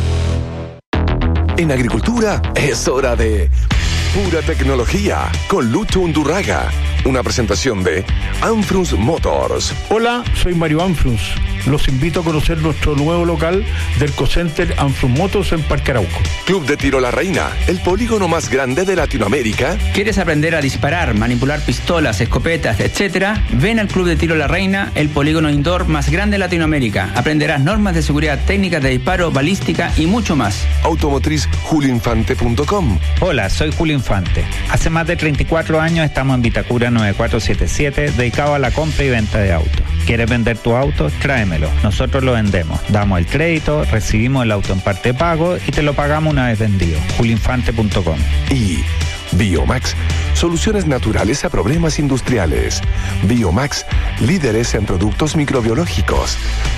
En agricultura es hora de Pura Tecnología con Lucho Undurraga. Una presentación de Anfrus Motors. Hola, soy Mario Anfrus. Los invito a conocer nuestro nuevo local del Cocenter Anfrus Motors en Parque Arauco. Club de Tiro La Reina, el polígono más grande de Latinoamérica. ¿Quieres aprender a disparar, manipular pistolas, escopetas, etcétera? Ven al Club de Tiro La Reina, el polígono indoor más grande de Latinoamérica. Aprenderás normas de seguridad, técnicas de disparo, balística y mucho más. Automotriz julioinfante.com. Hola, soy Julio Infante. Hace más de 34 años estamos en Vitacura 9477, dedicado a la compra y venta de autos. ¿Quieres vender tu auto? Tráemelo. Nosotros lo vendemos. Damos el crédito, recibimos el auto en parte de pago y te lo pagamos una vez vendido. julioinfante.com. Y Biomax, soluciones naturales a problemas industriales. Biomax, líderes en productos microbiológicos.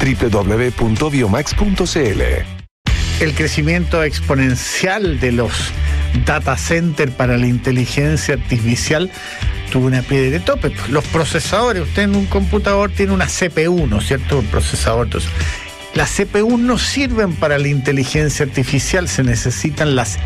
www.biomax.cl. El crecimiento exponencial de los data centers para la inteligencia artificial tuvo una piedra de tope. Los procesadores, usted en un computador tiene una CPU, ¿no es cierto? Un procesador. Entonces, las CPU no sirven para la inteligencia artificial, se necesitan las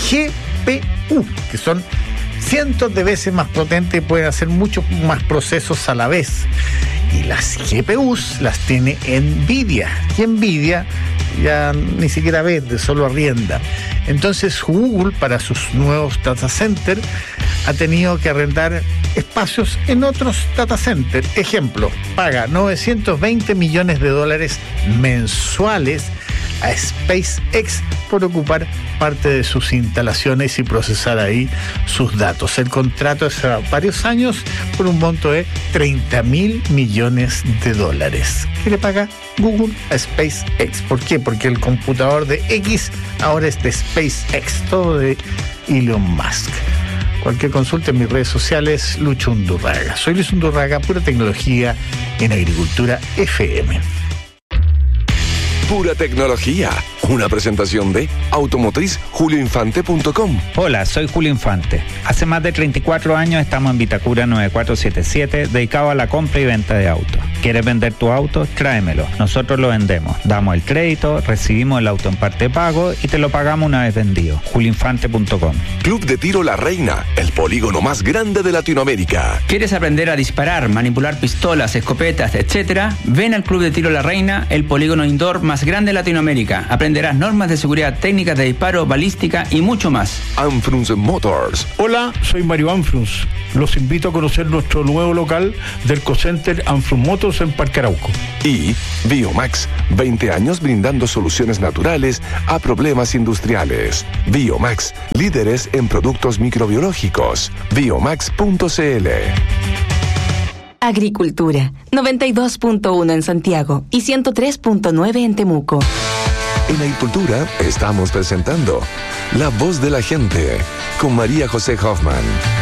GPU, que son cientos de veces más potentes y pueden hacer muchos más procesos a la vez. Y las GPUs las tiene NVIDIA. Y NVIDIA ya ni siquiera vende, solo arrienda. Entonces Google, para sus nuevos data centers, ha tenido que arrendar espacios en otros data centers. Ejemplo, paga $920 millones mensuales a SpaceX por ocupar parte de sus instalaciones y procesar ahí sus datos. El contrato es a varios años por un monto de $30.000 millones. ¿Qué le paga Google a SpaceX? ¿Por qué? Porque el computador de X ahora es de SpaceX, todo de Elon Musk. Cualquier consulta en mis redes sociales, Lucho Undurraga. Soy Luis Undurraga, Pura Tecnología en Agricultura FM. Pura Tecnología, una presentación de Automotriz julioinfante.com. Hola, soy Julio Infante. Hace más de 34 años estamos en Vitacura 9477, dedicado a la compra y venta de autos. ¿Quieres vender tu auto? Tráemelo. Nosotros lo vendemos. Damos el crédito, recibimos el auto en parte de pago y te lo pagamos una vez vendido. Julinfante.com. Club de Tiro La Reina, el polígono más grande de Latinoamérica. ¿Quieres aprender a disparar, manipular pistolas, escopetas, etcétera? Ven al Club de Tiro La Reina, el polígono indoor más grande de Latinoamérica. Aprenderás normas de seguridad, técnicas de disparo, balística y mucho más. Anfrunz Motors. Hola, soy Mario Anfrunz. Los invito a conocer nuestro nuevo local del Ecocenter Anfrunz Motors en Parque Arauco. Y Biomax, 20 años brindando soluciones naturales a problemas industriales. Biomax, líderes en productos microbiológicos. Biomax.cl. Agricultura, 92.1 en Santiago y 103.9 en Temuco. En Agricultura estamos presentando La Voz de la Gente con María José Hoffman.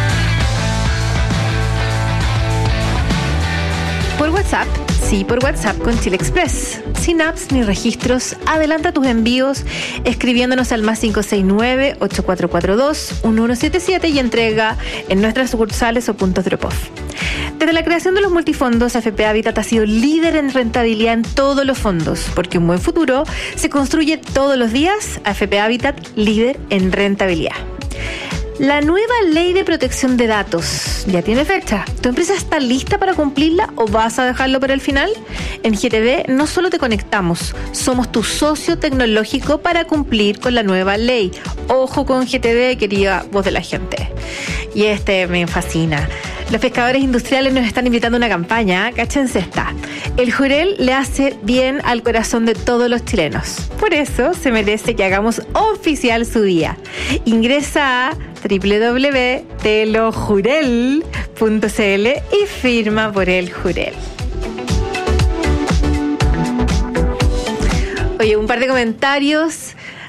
Por WhatsApp, sí, por WhatsApp con Chile Express. Sin apps ni registros, adelanta tus envíos escribiéndonos al +569-8442-1177 y entrega en nuestras sucursales o puntos drop-off. Desde la creación de los multifondos, AFP Habitat ha sido líder en rentabilidad en todos los fondos, porque un buen futuro se construye todos los días. AFP Habitat, líder en rentabilidad. La nueva ley de protección de datos ya tiene fecha. ¿Tu empresa está lista para cumplirla o vas a dejarlo para el final? En GTD no solo te conectamos, somos tu socio tecnológico para cumplir con la nueva ley. Ojo con GTD, querida voz de la gente. Y me fascina. Los pescadores industriales nos están invitando a una campaña, cáchense esta. El jurel le hace bien al corazón de todos los chilenos. Por eso se merece que hagamos oficial su día. Ingresa a www.telojurel.cl y firma por el jurel. Oye, un par de comentarios.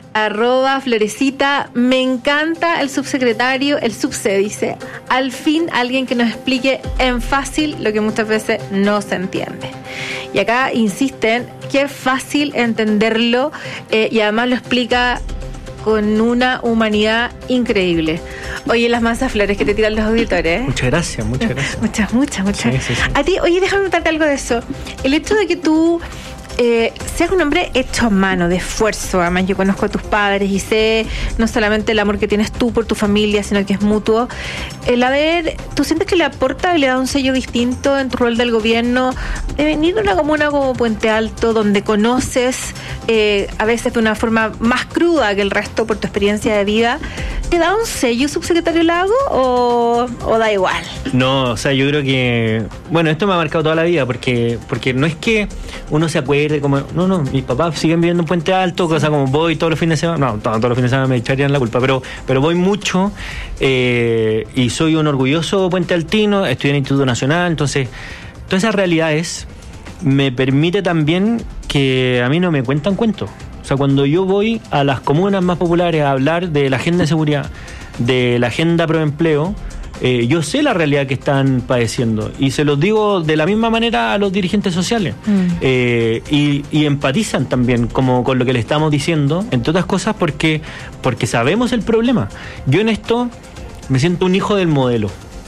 @Florecita, me encanta el subsecretario, el subse dice, al fin alguien que nos explique en fácil lo que muchas veces no se entiende. Y acá insisten que es fácil entenderlo y además lo explica con una humanidad increíble. Oye, las mansas flores que te tiran los auditores. Muchas gracias. Muchas. Sí. A ti, oye, déjame contarte algo de eso. El hecho de que tú seas un hombre hecho a mano, de esfuerzo. Además, yo conozco a tus padres y sé no solamente el amor que tienes tú por tu familia, sino que es mutuo. ¿Tú sientes que le aporta y le da un sello distinto en tu rol del gobierno de venir de una comuna como Puente Alto, donde conoces a veces de una forma más cruda que el resto por tu experiencia de vida? ¿Te da un sello, subsecretario Lago, o da igual? No, o sea, yo creo que... Bueno, esto me ha marcado toda la vida, porque no es que uno se acuerde como... No, mis papás siguen viviendo en Puente Alto, o sea, como voy todos los fines de semana... No, todos los fines de semana me echarían la culpa, pero voy mucho y soy un orgulloso puentealtino, estoy en el Instituto Nacional, entonces todas esas realidades me permite también que a mí no me cuentan cuentos. O sea, cuando yo voy a las comunas más populares a hablar de la agenda de seguridad, de la agenda pro empleo, yo sé la realidad que están padeciendo y se los digo de la misma manera a los dirigentes sociales y empatizan también como con lo que le estamos diciendo, entre otras cosas porque sabemos el problema. Yo en esto me siento un hijo del modelo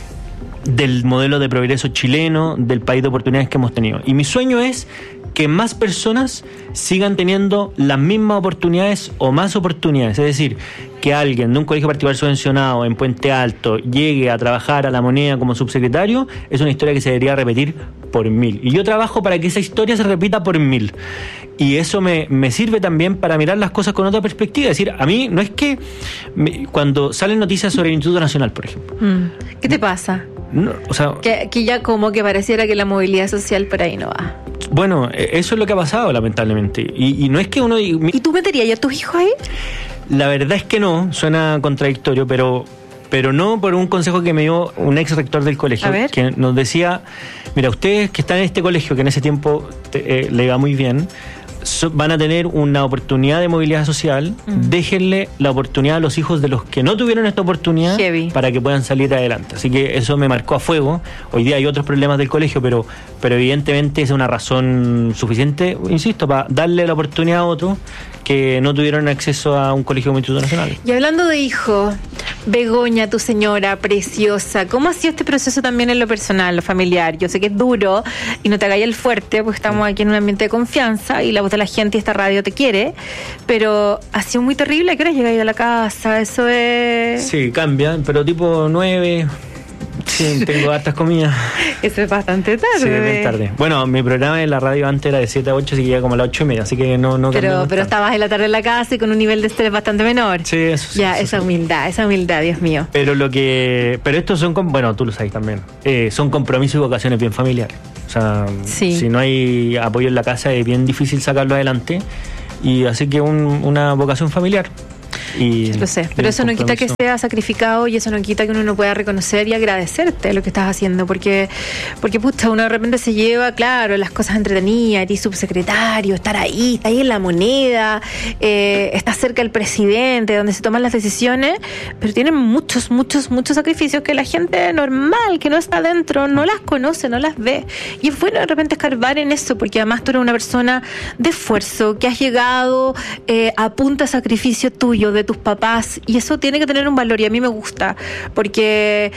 de progreso chileno, del país de oportunidades que hemos tenido, y mi sueño es que más personas sigan teniendo las mismas oportunidades o más oportunidades. Es decir, que alguien de un colegio particular subvencionado en Puente Alto llegue a trabajar a La Moneda como subsecretario, es una historia que se debería repetir por 1000. Y yo trabajo para que esa historia se repita por 1000. Y eso me sirve también para mirar las cosas con otra perspectiva. Es decir, a mí no es que... cuando salen noticias sobre el Instituto Nacional, por ejemplo. ¿Qué te pasa? No, o sea, que ya como que pareciera que la movilidad social por ahí no va. Bueno, eso es lo que ha pasado, lamentablemente. Y no es que uno... ¿Y tú meterías a tus hijos ahí? La verdad es que no, suena contradictorio, pero no por un consejo que me dio un ex rector del colegio, que nos decía, mira, ustedes que están en este colegio, que en ese tiempo le iba muy bien, van a tener una oportunidad de movilidad social, déjenle la oportunidad a los hijos de los que no tuvieron esta oportunidad para que puedan salir adelante. Así que eso me marcó a fuego. Hoy día hay otros problemas del colegio, pero evidentemente es una razón suficiente, insisto, para darle la oportunidad a otros que no tuvieron acceso a un colegio como Instituto Nacional. Y hablando de hijos, Begoña, tu señora preciosa, ¿cómo ha sido este proceso también en lo personal, lo familiar? Yo sé que es duro y no te hagáis el fuerte, porque estamos aquí en un ambiente de confianza y la voz de la gente y esta radio te quiere, pero ha sido muy terrible. ¿A qué hora llegáis a la casa? Eso es... Sí, cambia, pero tipo 9... Sí, tengo hartas comidas. Eso es bastante tarde. Sí, es bien tarde. Bueno, mi programa en la radio antes era de 7 a 8, así que llega como a las 8:30, así que no Pero estabas en la tarde en la casa y con un nivel de estrés bastante menor. Sí, eso sí. Ya, esa humildad, Dios mío. Pero estos son, bueno, tú lo sabes también, son compromisos y vocaciones bien familiares. O sea, si no hay apoyo en la casa es bien difícil sacarlo adelante, y así que una vocación familiar. Y lo sé, pero eso no quita que sea sacrificado y eso no quita que uno no pueda reconocer y agradecerte lo que estás haciendo, porque puta, uno de repente se lleva, claro, las cosas entretenidas, eres subsecretario, estar ahí, está ahí en la moneda, estás cerca del presidente, donde se toman las decisiones, pero tienen muchos sacrificios que la gente normal, que no está adentro, no las conoce, no las ve, y es bueno de repente escarbar en eso, porque además tú eres una persona de esfuerzo, que has llegado a punta de sacrificio tuyo, de tus papás, y eso tiene que tener un valor, y a mí me gusta, porque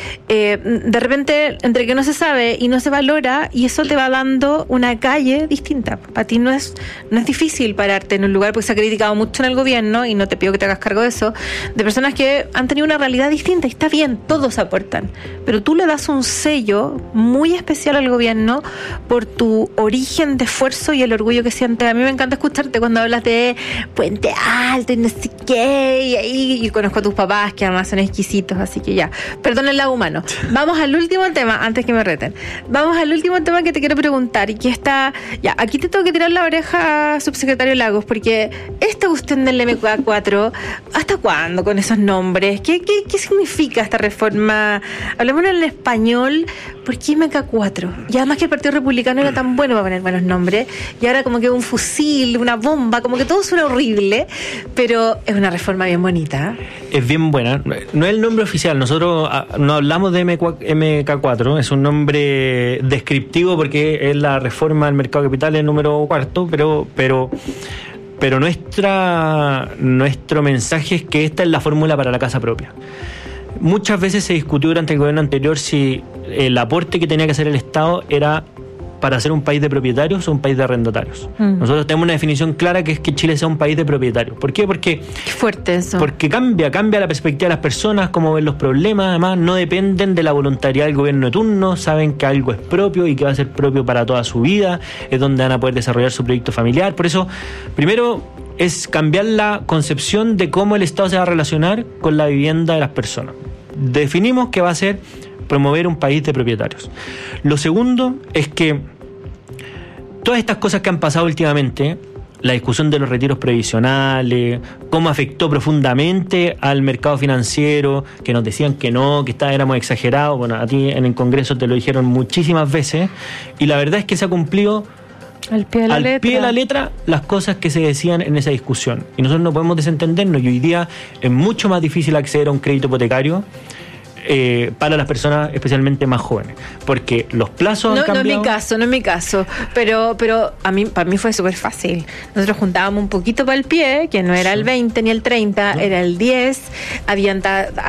de repente entre que no se sabe y no se valora, y eso te va dando una calle distinta. Para ti no es difícil pararte en un lugar, porque se ha criticado mucho en el gobierno, y no te pido que te hagas cargo de eso, de personas que han tenido una realidad distinta, y está bien, todos aportan, pero tú le das un sello muy especial al gobierno por tu origen de esfuerzo y el orgullo que sientes. A mí me encanta escucharte cuando hablas de Puente Alto y no sé qué, y conozco a tus papás, que además son exquisitos, así que ya, perdón el lado humano. Vamos al último tema, antes que me reten. Vamos al último tema que te quiero preguntar, y que está, ya, aquí te tengo que tirar la oreja, subsecretario Lagos, porque esta cuestión del MK4, ¿hasta cuándo con esos nombres? ¿Qué significa esta reforma? Hablemos en español, ¿por qué MK4? Y además que el Partido Republicano era tan bueno para poner buenos nombres, y ahora como que un fusil, una bomba, como que todo suena horrible, pero es una reforma bien bonita. Es bien buena. No es el nombre oficial. Nosotros no hablamos de MK4. Es un nombre descriptivo porque es la reforma del mercado de capitales número 4, pero nuestro mensaje es que esta es la fórmula para la casa propia. Muchas veces se discutió durante el gobierno anterior si el aporte que tenía que hacer el Estado era para ser un país de propietarios o un país de arrendatarios. Nosotros tenemos una definición clara, que es que Chile sea un país de propietarios. ¿Por qué? Porque qué fuerte eso. Porque cambia la perspectiva de las personas, cómo ven los problemas. Además, no dependen de la voluntariedad del gobierno de turno, saben que algo es propio y que va a ser propio para toda su vida, es donde van a poder desarrollar su proyecto familiar. Por eso, primero, es cambiar la concepción de cómo el Estado se va a relacionar con la vivienda de las personas. Definimos que va a ser promover un país de propietarios. Lo segundo es que todas estas cosas que han pasado últimamente, la discusión de los retiros previsionales, cómo afectó profundamente al mercado financiero, que nos decían que no, que éramos exagerados, bueno, a ti en el Congreso te lo dijeron muchísimas veces, y la verdad es que se ha cumplido al pie de la letra las cosas que se decían en esa discusión, y nosotros no podemos desentendernos, y hoy día es mucho más difícil acceder a un crédito hipotecario para las personas especialmente más jóvenes, porque los plazos han cambiado. No es mi caso, pero para mí fue súper fácil. Nosotros juntábamos un poquito para el pie, que no era el 20 ni el 30, era el 10, habían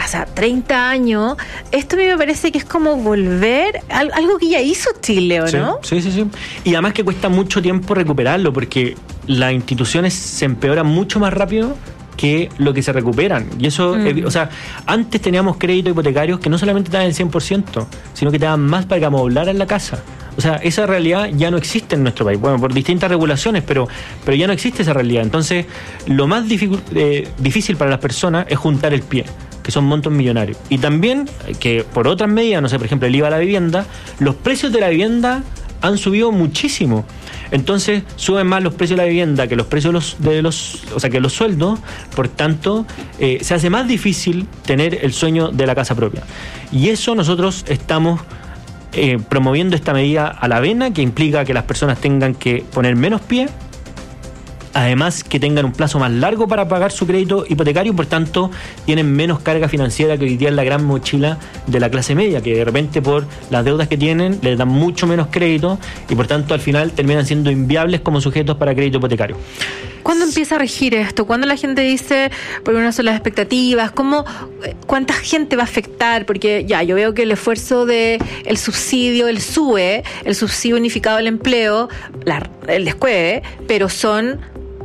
30 años. Esto a mí me parece que es como volver algo que ya hizo Chile, ¿o no? Sí. Y además que cuesta mucho tiempo recuperarlo, porque las instituciones se empeoran mucho más rápido que lo que se recuperan. Y eso, o sea, antes teníamos créditos hipotecarios que no solamente te daban el 100%, sino que te daban más para que amoblaran la casa. O sea, esa realidad ya no existe en nuestro país. Bueno, por distintas regulaciones, pero ya no existe esa realidad. Entonces, lo más difícil para las personas es juntar el pie, que son montos millonarios. Y también que por otras medidas, no sé, por ejemplo, el IVA a la vivienda, los precios de la vivienda han subido muchísimo. Entonces suben más los precios de la vivienda que los precios que los sueldos. Por tanto, se hace más difícil tener el sueño de la casa propia. Y eso nosotros estamos promoviendo esta medida a la vena, que implica que las personas tengan que poner menos pie, además que tengan un plazo más largo para pagar su crédito hipotecario, por tanto tienen menos carga financiera, que hoy día es la gran mochila de la clase media, que de repente por las deudas que tienen les dan mucho menos crédito y por tanto al final terminan siendo inviables como sujetos para crédito hipotecario. ¿Cuándo empieza a regir esto? ¿Cuándo la gente dice, porque no son las expectativas? ¿Cuánta gente va a afectar? Porque ya, yo veo que el esfuerzo de el subsidio, el SUE, el subsidio unificado del empleo, el descueve, pero son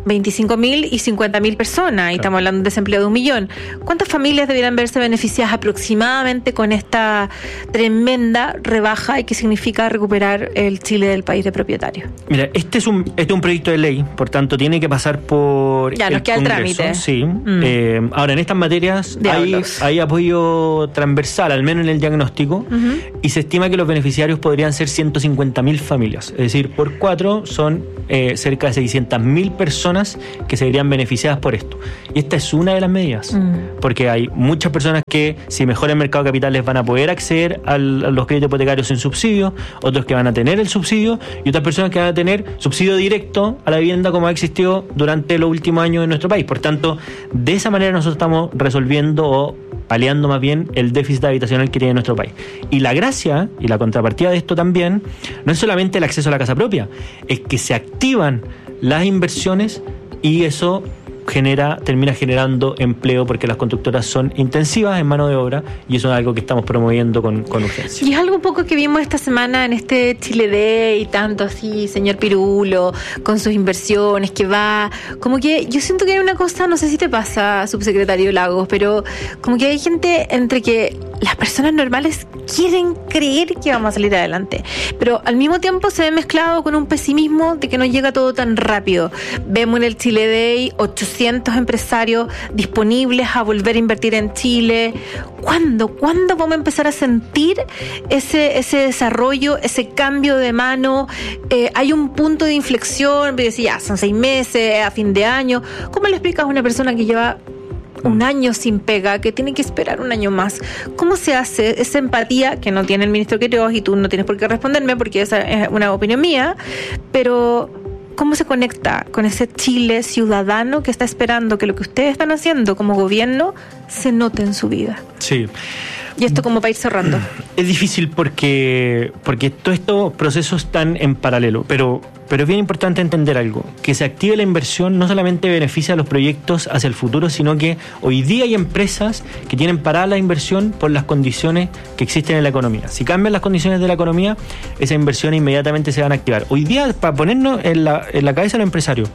25.000 y 50.000 personas, y estamos hablando de desempleo de 1 millón. ¿Cuántas familias deberían verse beneficiadas aproximadamente con esta tremenda rebaja y qué significa recuperar el Chile del país de propietarios? Mira, este es un proyecto de ley, por tanto tiene que pasar por ya, nos queda Congreso, el trámite. Sí. Ahora, en estas materias hay apoyo transversal, al menos en el diagnóstico, y se estima que los beneficiarios podrían ser 150.000 familias. Es decir, por 4 son cerca de 600.000 personas que se verían beneficiadas por esto. Y esta es una de las medidas, porque hay muchas personas que, si mejora el mercado de capitales, van a poder acceder a los créditos hipotecarios sin subsidio, otros que van a tener el subsidio, y otras personas que van a tener subsidio directo a la vivienda, como ha existido durante los últimos años en nuestro país. Por tanto, de esa manera nosotros estamos resolviendo o paliando más bien el déficit habitacional que tiene nuestro país. Y la gracia y la contrapartida de esto también no es solamente el acceso a la casa propia, es que se activan las inversiones y eso termina generando empleo, porque las constructoras son intensivas en mano de obra, y eso es algo que estamos promoviendo con urgencia. Y es algo un poco que vimos esta semana en este Chile Day, y tanto así, señor Pirulo, con sus inversiones, que va, como que yo siento que hay una cosa, no sé si te pasa, subsecretario Lagos, pero como que hay gente entre que las personas normales quieren creer que vamos a salir adelante, pero al mismo tiempo se ve mezclado con un pesimismo de que no llega todo tan rápido. Vemos en el Chile Day 800 empresarios disponibles a volver a invertir en Chile. ¿Cuándo vamos a empezar a sentir ese desarrollo, ese cambio de mano? Hay un punto de inflexión, decía, son 6 meses, a fin de año. ¿Cómo le explicas a una persona que lleva 1 año sin pega, que tiene que esperar 1 año más? ¿Cómo se hace esa empatía que no tiene el ministro Queiroz, y tú no tienes por qué responderme porque esa es una opinión mía, pero cómo se conecta con ese Chile ciudadano que está esperando que lo que ustedes están haciendo como gobierno se note en su vida? Sí. Y esto como para ir cerrando. Es difícil porque todos estos procesos están en paralelo, pero es bien importante entender algo, que se active la inversión no solamente beneficia a los proyectos hacia el futuro, sino que hoy día hay empresas que tienen parada la inversión por las condiciones que existen en la economía. Si cambian las condiciones de la economía, esas inversiones inmediatamente se van a activar. Hoy día, para ponernos en la cabeza de los empresarios,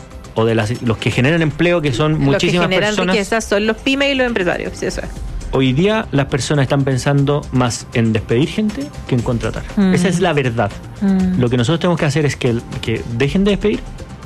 o de los que generan empleo, que son muchísimas personas. Los que generan riqueza son los pymes y los empresarios, sí, eso es. Hoy día las personas están pensando más en despedir gente que en contratar. Esa es la verdad. Lo que nosotros tenemos que hacer es que dejen de despedir,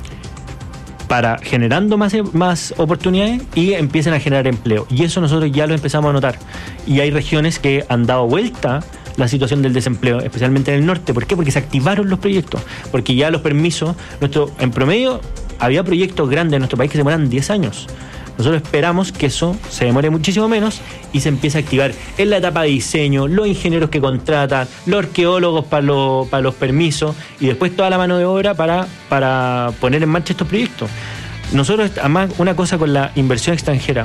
para generando más oportunidades, y empiecen a generar empleo. Y eso nosotros ya lo empezamos a notar. Y hay regiones que han dado vuelta la situación del desempleo, especialmente en el norte. ¿Por qué? Porque se activaron los proyectos, porque ya los permisos, en promedio había proyectos grandes en nuestro país que se demoran 10 años. Nosotros esperamos que eso se demore muchísimo menos y se empiece a activar en la etapa de diseño, los ingenieros que contratan, los arqueólogos para los permisos, y después toda la mano de obra para poner en marcha estos proyectos. Nosotros, además, una cosa con la inversión extranjera,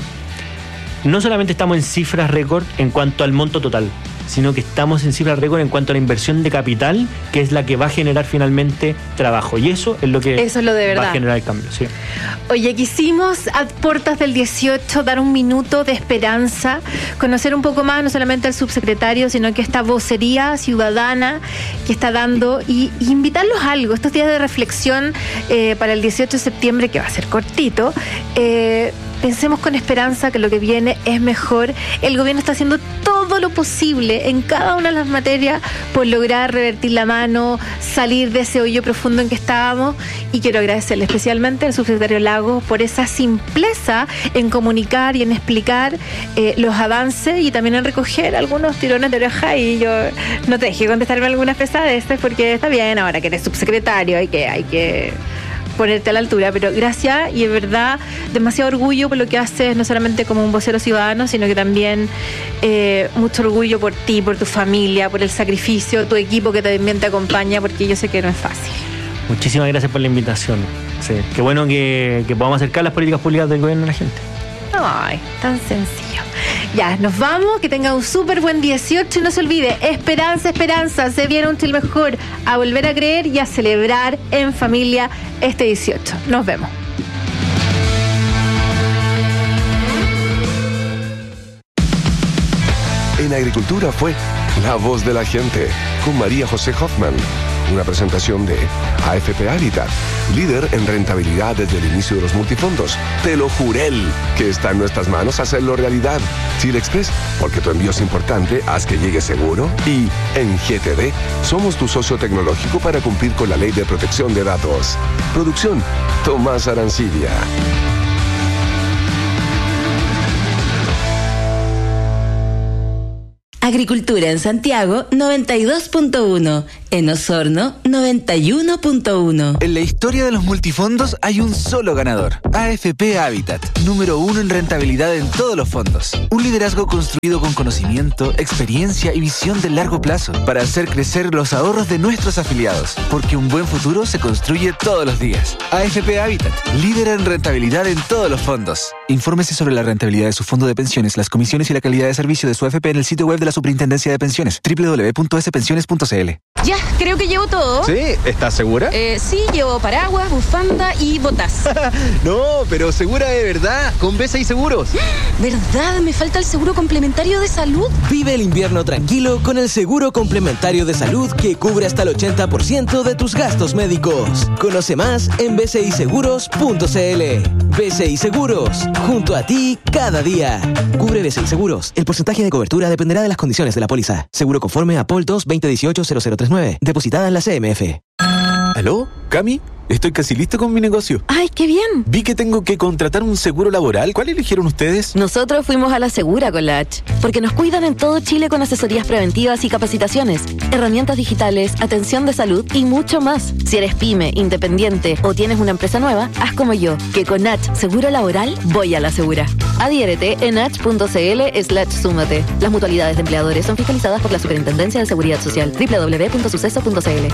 no solamente estamos en cifras récord en cuanto al monto total, sino que estamos en cifras récord en cuanto a la inversión de capital, que es la que va a generar finalmente trabajo. Y eso es lo que va a generar el cambio. Sí. Oye, quisimos a puertas del 18 dar un minuto de esperanza, conocer un poco más no solamente al subsecretario, sino que esta vocería ciudadana que está dando, y invitarlos a algo, estos días de reflexión para el 18 de septiembre, que va a ser cortito. Pensemos con esperanza que lo que viene es mejor. El gobierno está haciendo todo lo posible en cada una de las materias por lograr revertir la mano, salir de ese hoyo profundo en que estábamos, y quiero agradecerle especialmente al subsecretario Lagos por esa simpleza en comunicar y en explicar los avances, y también en recoger algunos tirones de oreja. Y yo no te dejé contestarme algunas pesadeces, porque está bien, ahora que eres subsecretario hay que ponerte a la altura, pero gracias, y es verdad, demasiado orgullo por lo que haces, no solamente como un vocero ciudadano, sino que también mucho orgullo por ti, por tu familia, por el sacrificio, tu equipo que también te acompaña, porque yo sé que no es fácil. Muchísimas gracias por la invitación. Sí, qué bueno que podamos acercar las políticas públicas del gobierno a la gente. Ay, tan sencillo. Ya, nos vamos, que tenga un súper buen 18 y no se olvide, esperanza, esperanza, se viene un Chile mejor, a volver a creer y a celebrar en familia este 18. Nos vemos. En Agricultura fue La Voz de la Gente, con María José Hoffman. Una presentación de AFP Habitat, líder en rentabilidad desde el inicio de los multifondos. Te lo juré que está en nuestras manos hacerlo realidad. Chile Express, porque tu envío es importante, haz que llegue seguro. Y en GTD, somos tu socio tecnológico para cumplir con la Ley de Protección de Datos. Producción, Tomás Arancibia. Agricultura en Santiago 92.1, en Osorno 91.1. En la historia de los multifondos hay un solo ganador. AFP Habitat, número 1 en rentabilidad en todos los fondos. Un liderazgo construido con conocimiento, experiencia y visión de largo plazo para hacer crecer los ahorros de nuestros afiliados, porque un buen futuro se construye todos los días. AFP Habitat, líder en rentabilidad en todos los fondos. Infórmese sobre la rentabilidad de su fondo de pensiones, las comisiones y la calidad de servicio de su AFP en el sitio web de la Superintendencia de Pensiones, www.spensiones.cl. Ya, creo que llevo todo. ¿Sí? ¿Estás segura? Sí, llevo paraguas, bufanda y botas. No, pero segura de verdad, con BCI Seguros. ¿Verdad? Me falta el seguro complementario de salud. Vive el invierno tranquilo con el seguro complementario de salud que cubre hasta el 80% de tus gastos médicos. Conoce más en bciseguros.cl. BCI Seguros, junto a ti cada día. Cubre BCI Seguros. El porcentaje de cobertura dependerá de las condiciones de la póliza. Seguro conforme a POL 2-2018-0039. Depositada en la CMF. ¿Aló? ¿Cami? Estoy casi listo con mi negocio. ¡Ay, qué bien! Vi que tengo que contratar un seguro laboral. ¿Cuál eligieron ustedes? Nosotros fuimos a la Segura con la H, porque nos cuidan en todo Chile con asesorías preventivas y capacitaciones, herramientas digitales, atención de salud y mucho más. Si eres pyme, independiente o tienes una empresa nueva, haz como yo, que con H Seguro Laboral voy a la Segura. Adhiérete en h.cl/súmate. Las mutualidades de empleadores son fiscalizadas por la Superintendencia de Seguridad Social. www.suceso.cl.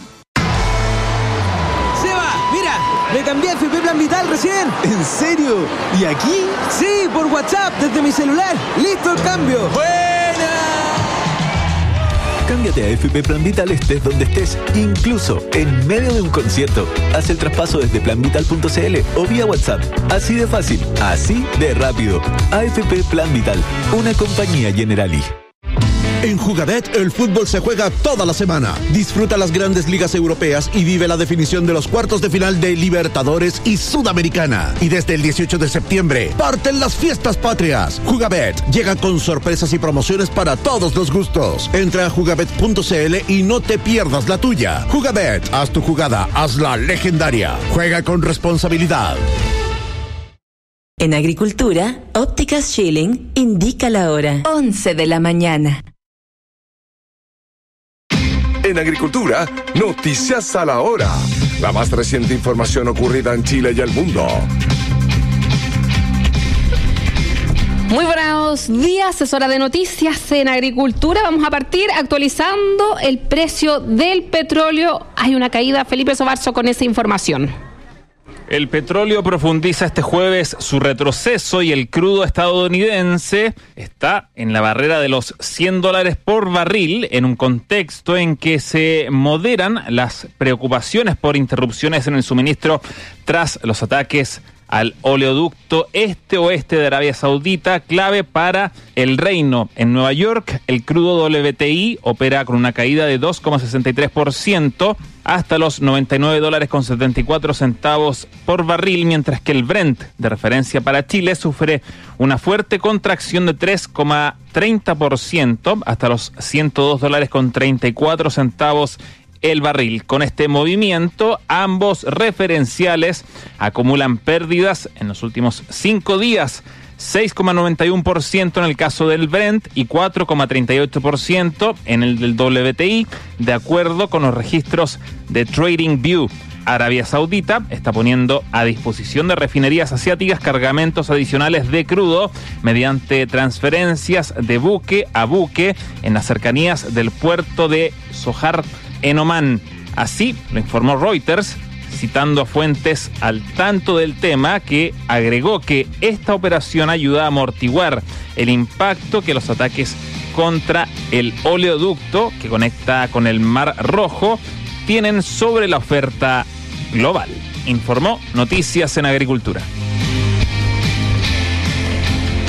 Me cambié a FP Plan Vital recién. ¿En serio? ¿Y aquí? Sí, por WhatsApp, desde mi celular. ¡Listo el cambio! ¡Buena! Cámbiate a FP Plan Vital estés donde estés, incluso en medio de un concierto. Haz el traspaso desde planvital.cl o vía WhatsApp. Así de fácil, así de rápido. AFP Plan Vital, una compañía Generali. En Jugabet, el fútbol se juega toda la semana. Disfruta las grandes ligas europeas y vive la definición de los cuartos de final de Libertadores y Sudamericana. Y desde el 18 de septiembre, parten las fiestas patrias. Jugabet llega con sorpresas y promociones para todos los gustos. Entra a jugabet.cl y no te pierdas la tuya. Jugabet, haz tu jugada, hazla legendaria. Juega con responsabilidad. En Agricultura, Ópticas Schilling indica la hora. 11 de la mañana. En Agricultura, noticias a la hora. La más reciente información ocurrida en Chile y el mundo. Muy buenos días, es hora de noticias en Agricultura. Vamos a partir actualizando el precio del petróleo. Hay una caída, Felipe Sobarzo, con esa información. El petróleo profundiza este jueves su retroceso y el crudo estadounidense está en la barrera de los $100 por barril en un contexto en que se moderan las preocupaciones por interrupciones en el suministro tras los ataques al oleoducto este-oeste de Arabia Saudita, clave para el reino. En Nueva York, el crudo WTI opera con una caída de 2,63% hasta los $99.74 por barril, mientras que el Brent, de referencia para Chile, sufre una fuerte contracción de 3,30% hasta los $102.34 el barril. Con este movimiento, ambos referenciales acumulan pérdidas en los últimos 5 días, 6,91% en el caso del Brent y 4,38% en el del WTI, de acuerdo con los registros de TradingView. Arabia Saudita está poniendo a disposición de refinerías asiáticas cargamentos adicionales de crudo mediante transferencias de buque a buque en las cercanías del puerto de Sohar en Omán. Así lo informó Reuters, citando a fuentes al tanto del tema, que agregó que esta operación ayuda a amortiguar el impacto que los ataques contra el oleoducto que conecta con el Mar Rojo tienen sobre la oferta global. Informó Noticias en Agricultura.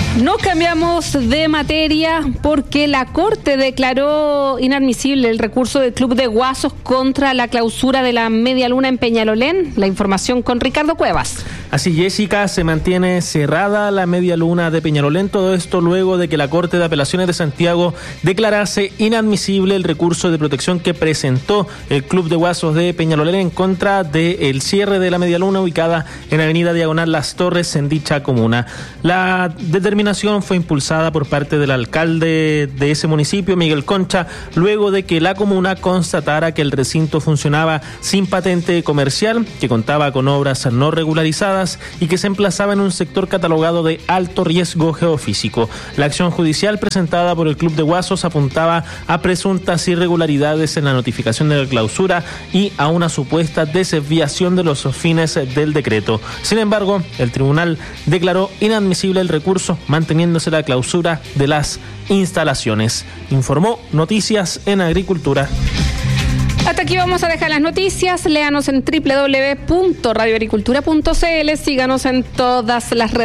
Nos cambiamos de materia porque la Corte declaró inadmisible el recurso del Club de Guasos contra la clausura de la Media Luna en Peñalolén. La información con Ricardo Cuevas. Así, Jessica, se mantiene cerrada la Media Luna de Peñalolén. Todo esto luego de que la Corte de Apelaciones de Santiago declarase inadmisible el recurso de protección que presentó el Club de Guasos de Peñalolén en contra del cierre de la Media Luna ubicada en Avenida Diagonal Las Torres en dicha comuna. La determinación fue impulsada por parte del alcalde de ese municipio, Miguel Concha, luego de que la comuna constatara que el recinto funcionaba sin patente comercial, que contaba con obras no regularizadas y que se emplazaba en un sector catalogado de alto riesgo geofísico. La acción judicial presentada por el Club de Guasos apuntaba a presuntas irregularidades en la notificación de la clausura y a una supuesta desviación de los fines del decreto. Sin embargo, el tribunal declaró inadmisible el recurso, manteniéndose la clausura de las instalaciones. Informó Noticias en Agricultura. Hasta aquí vamos a dejar las noticias. Léanos en www.radioagricultura.cl. Síganos en todas las redes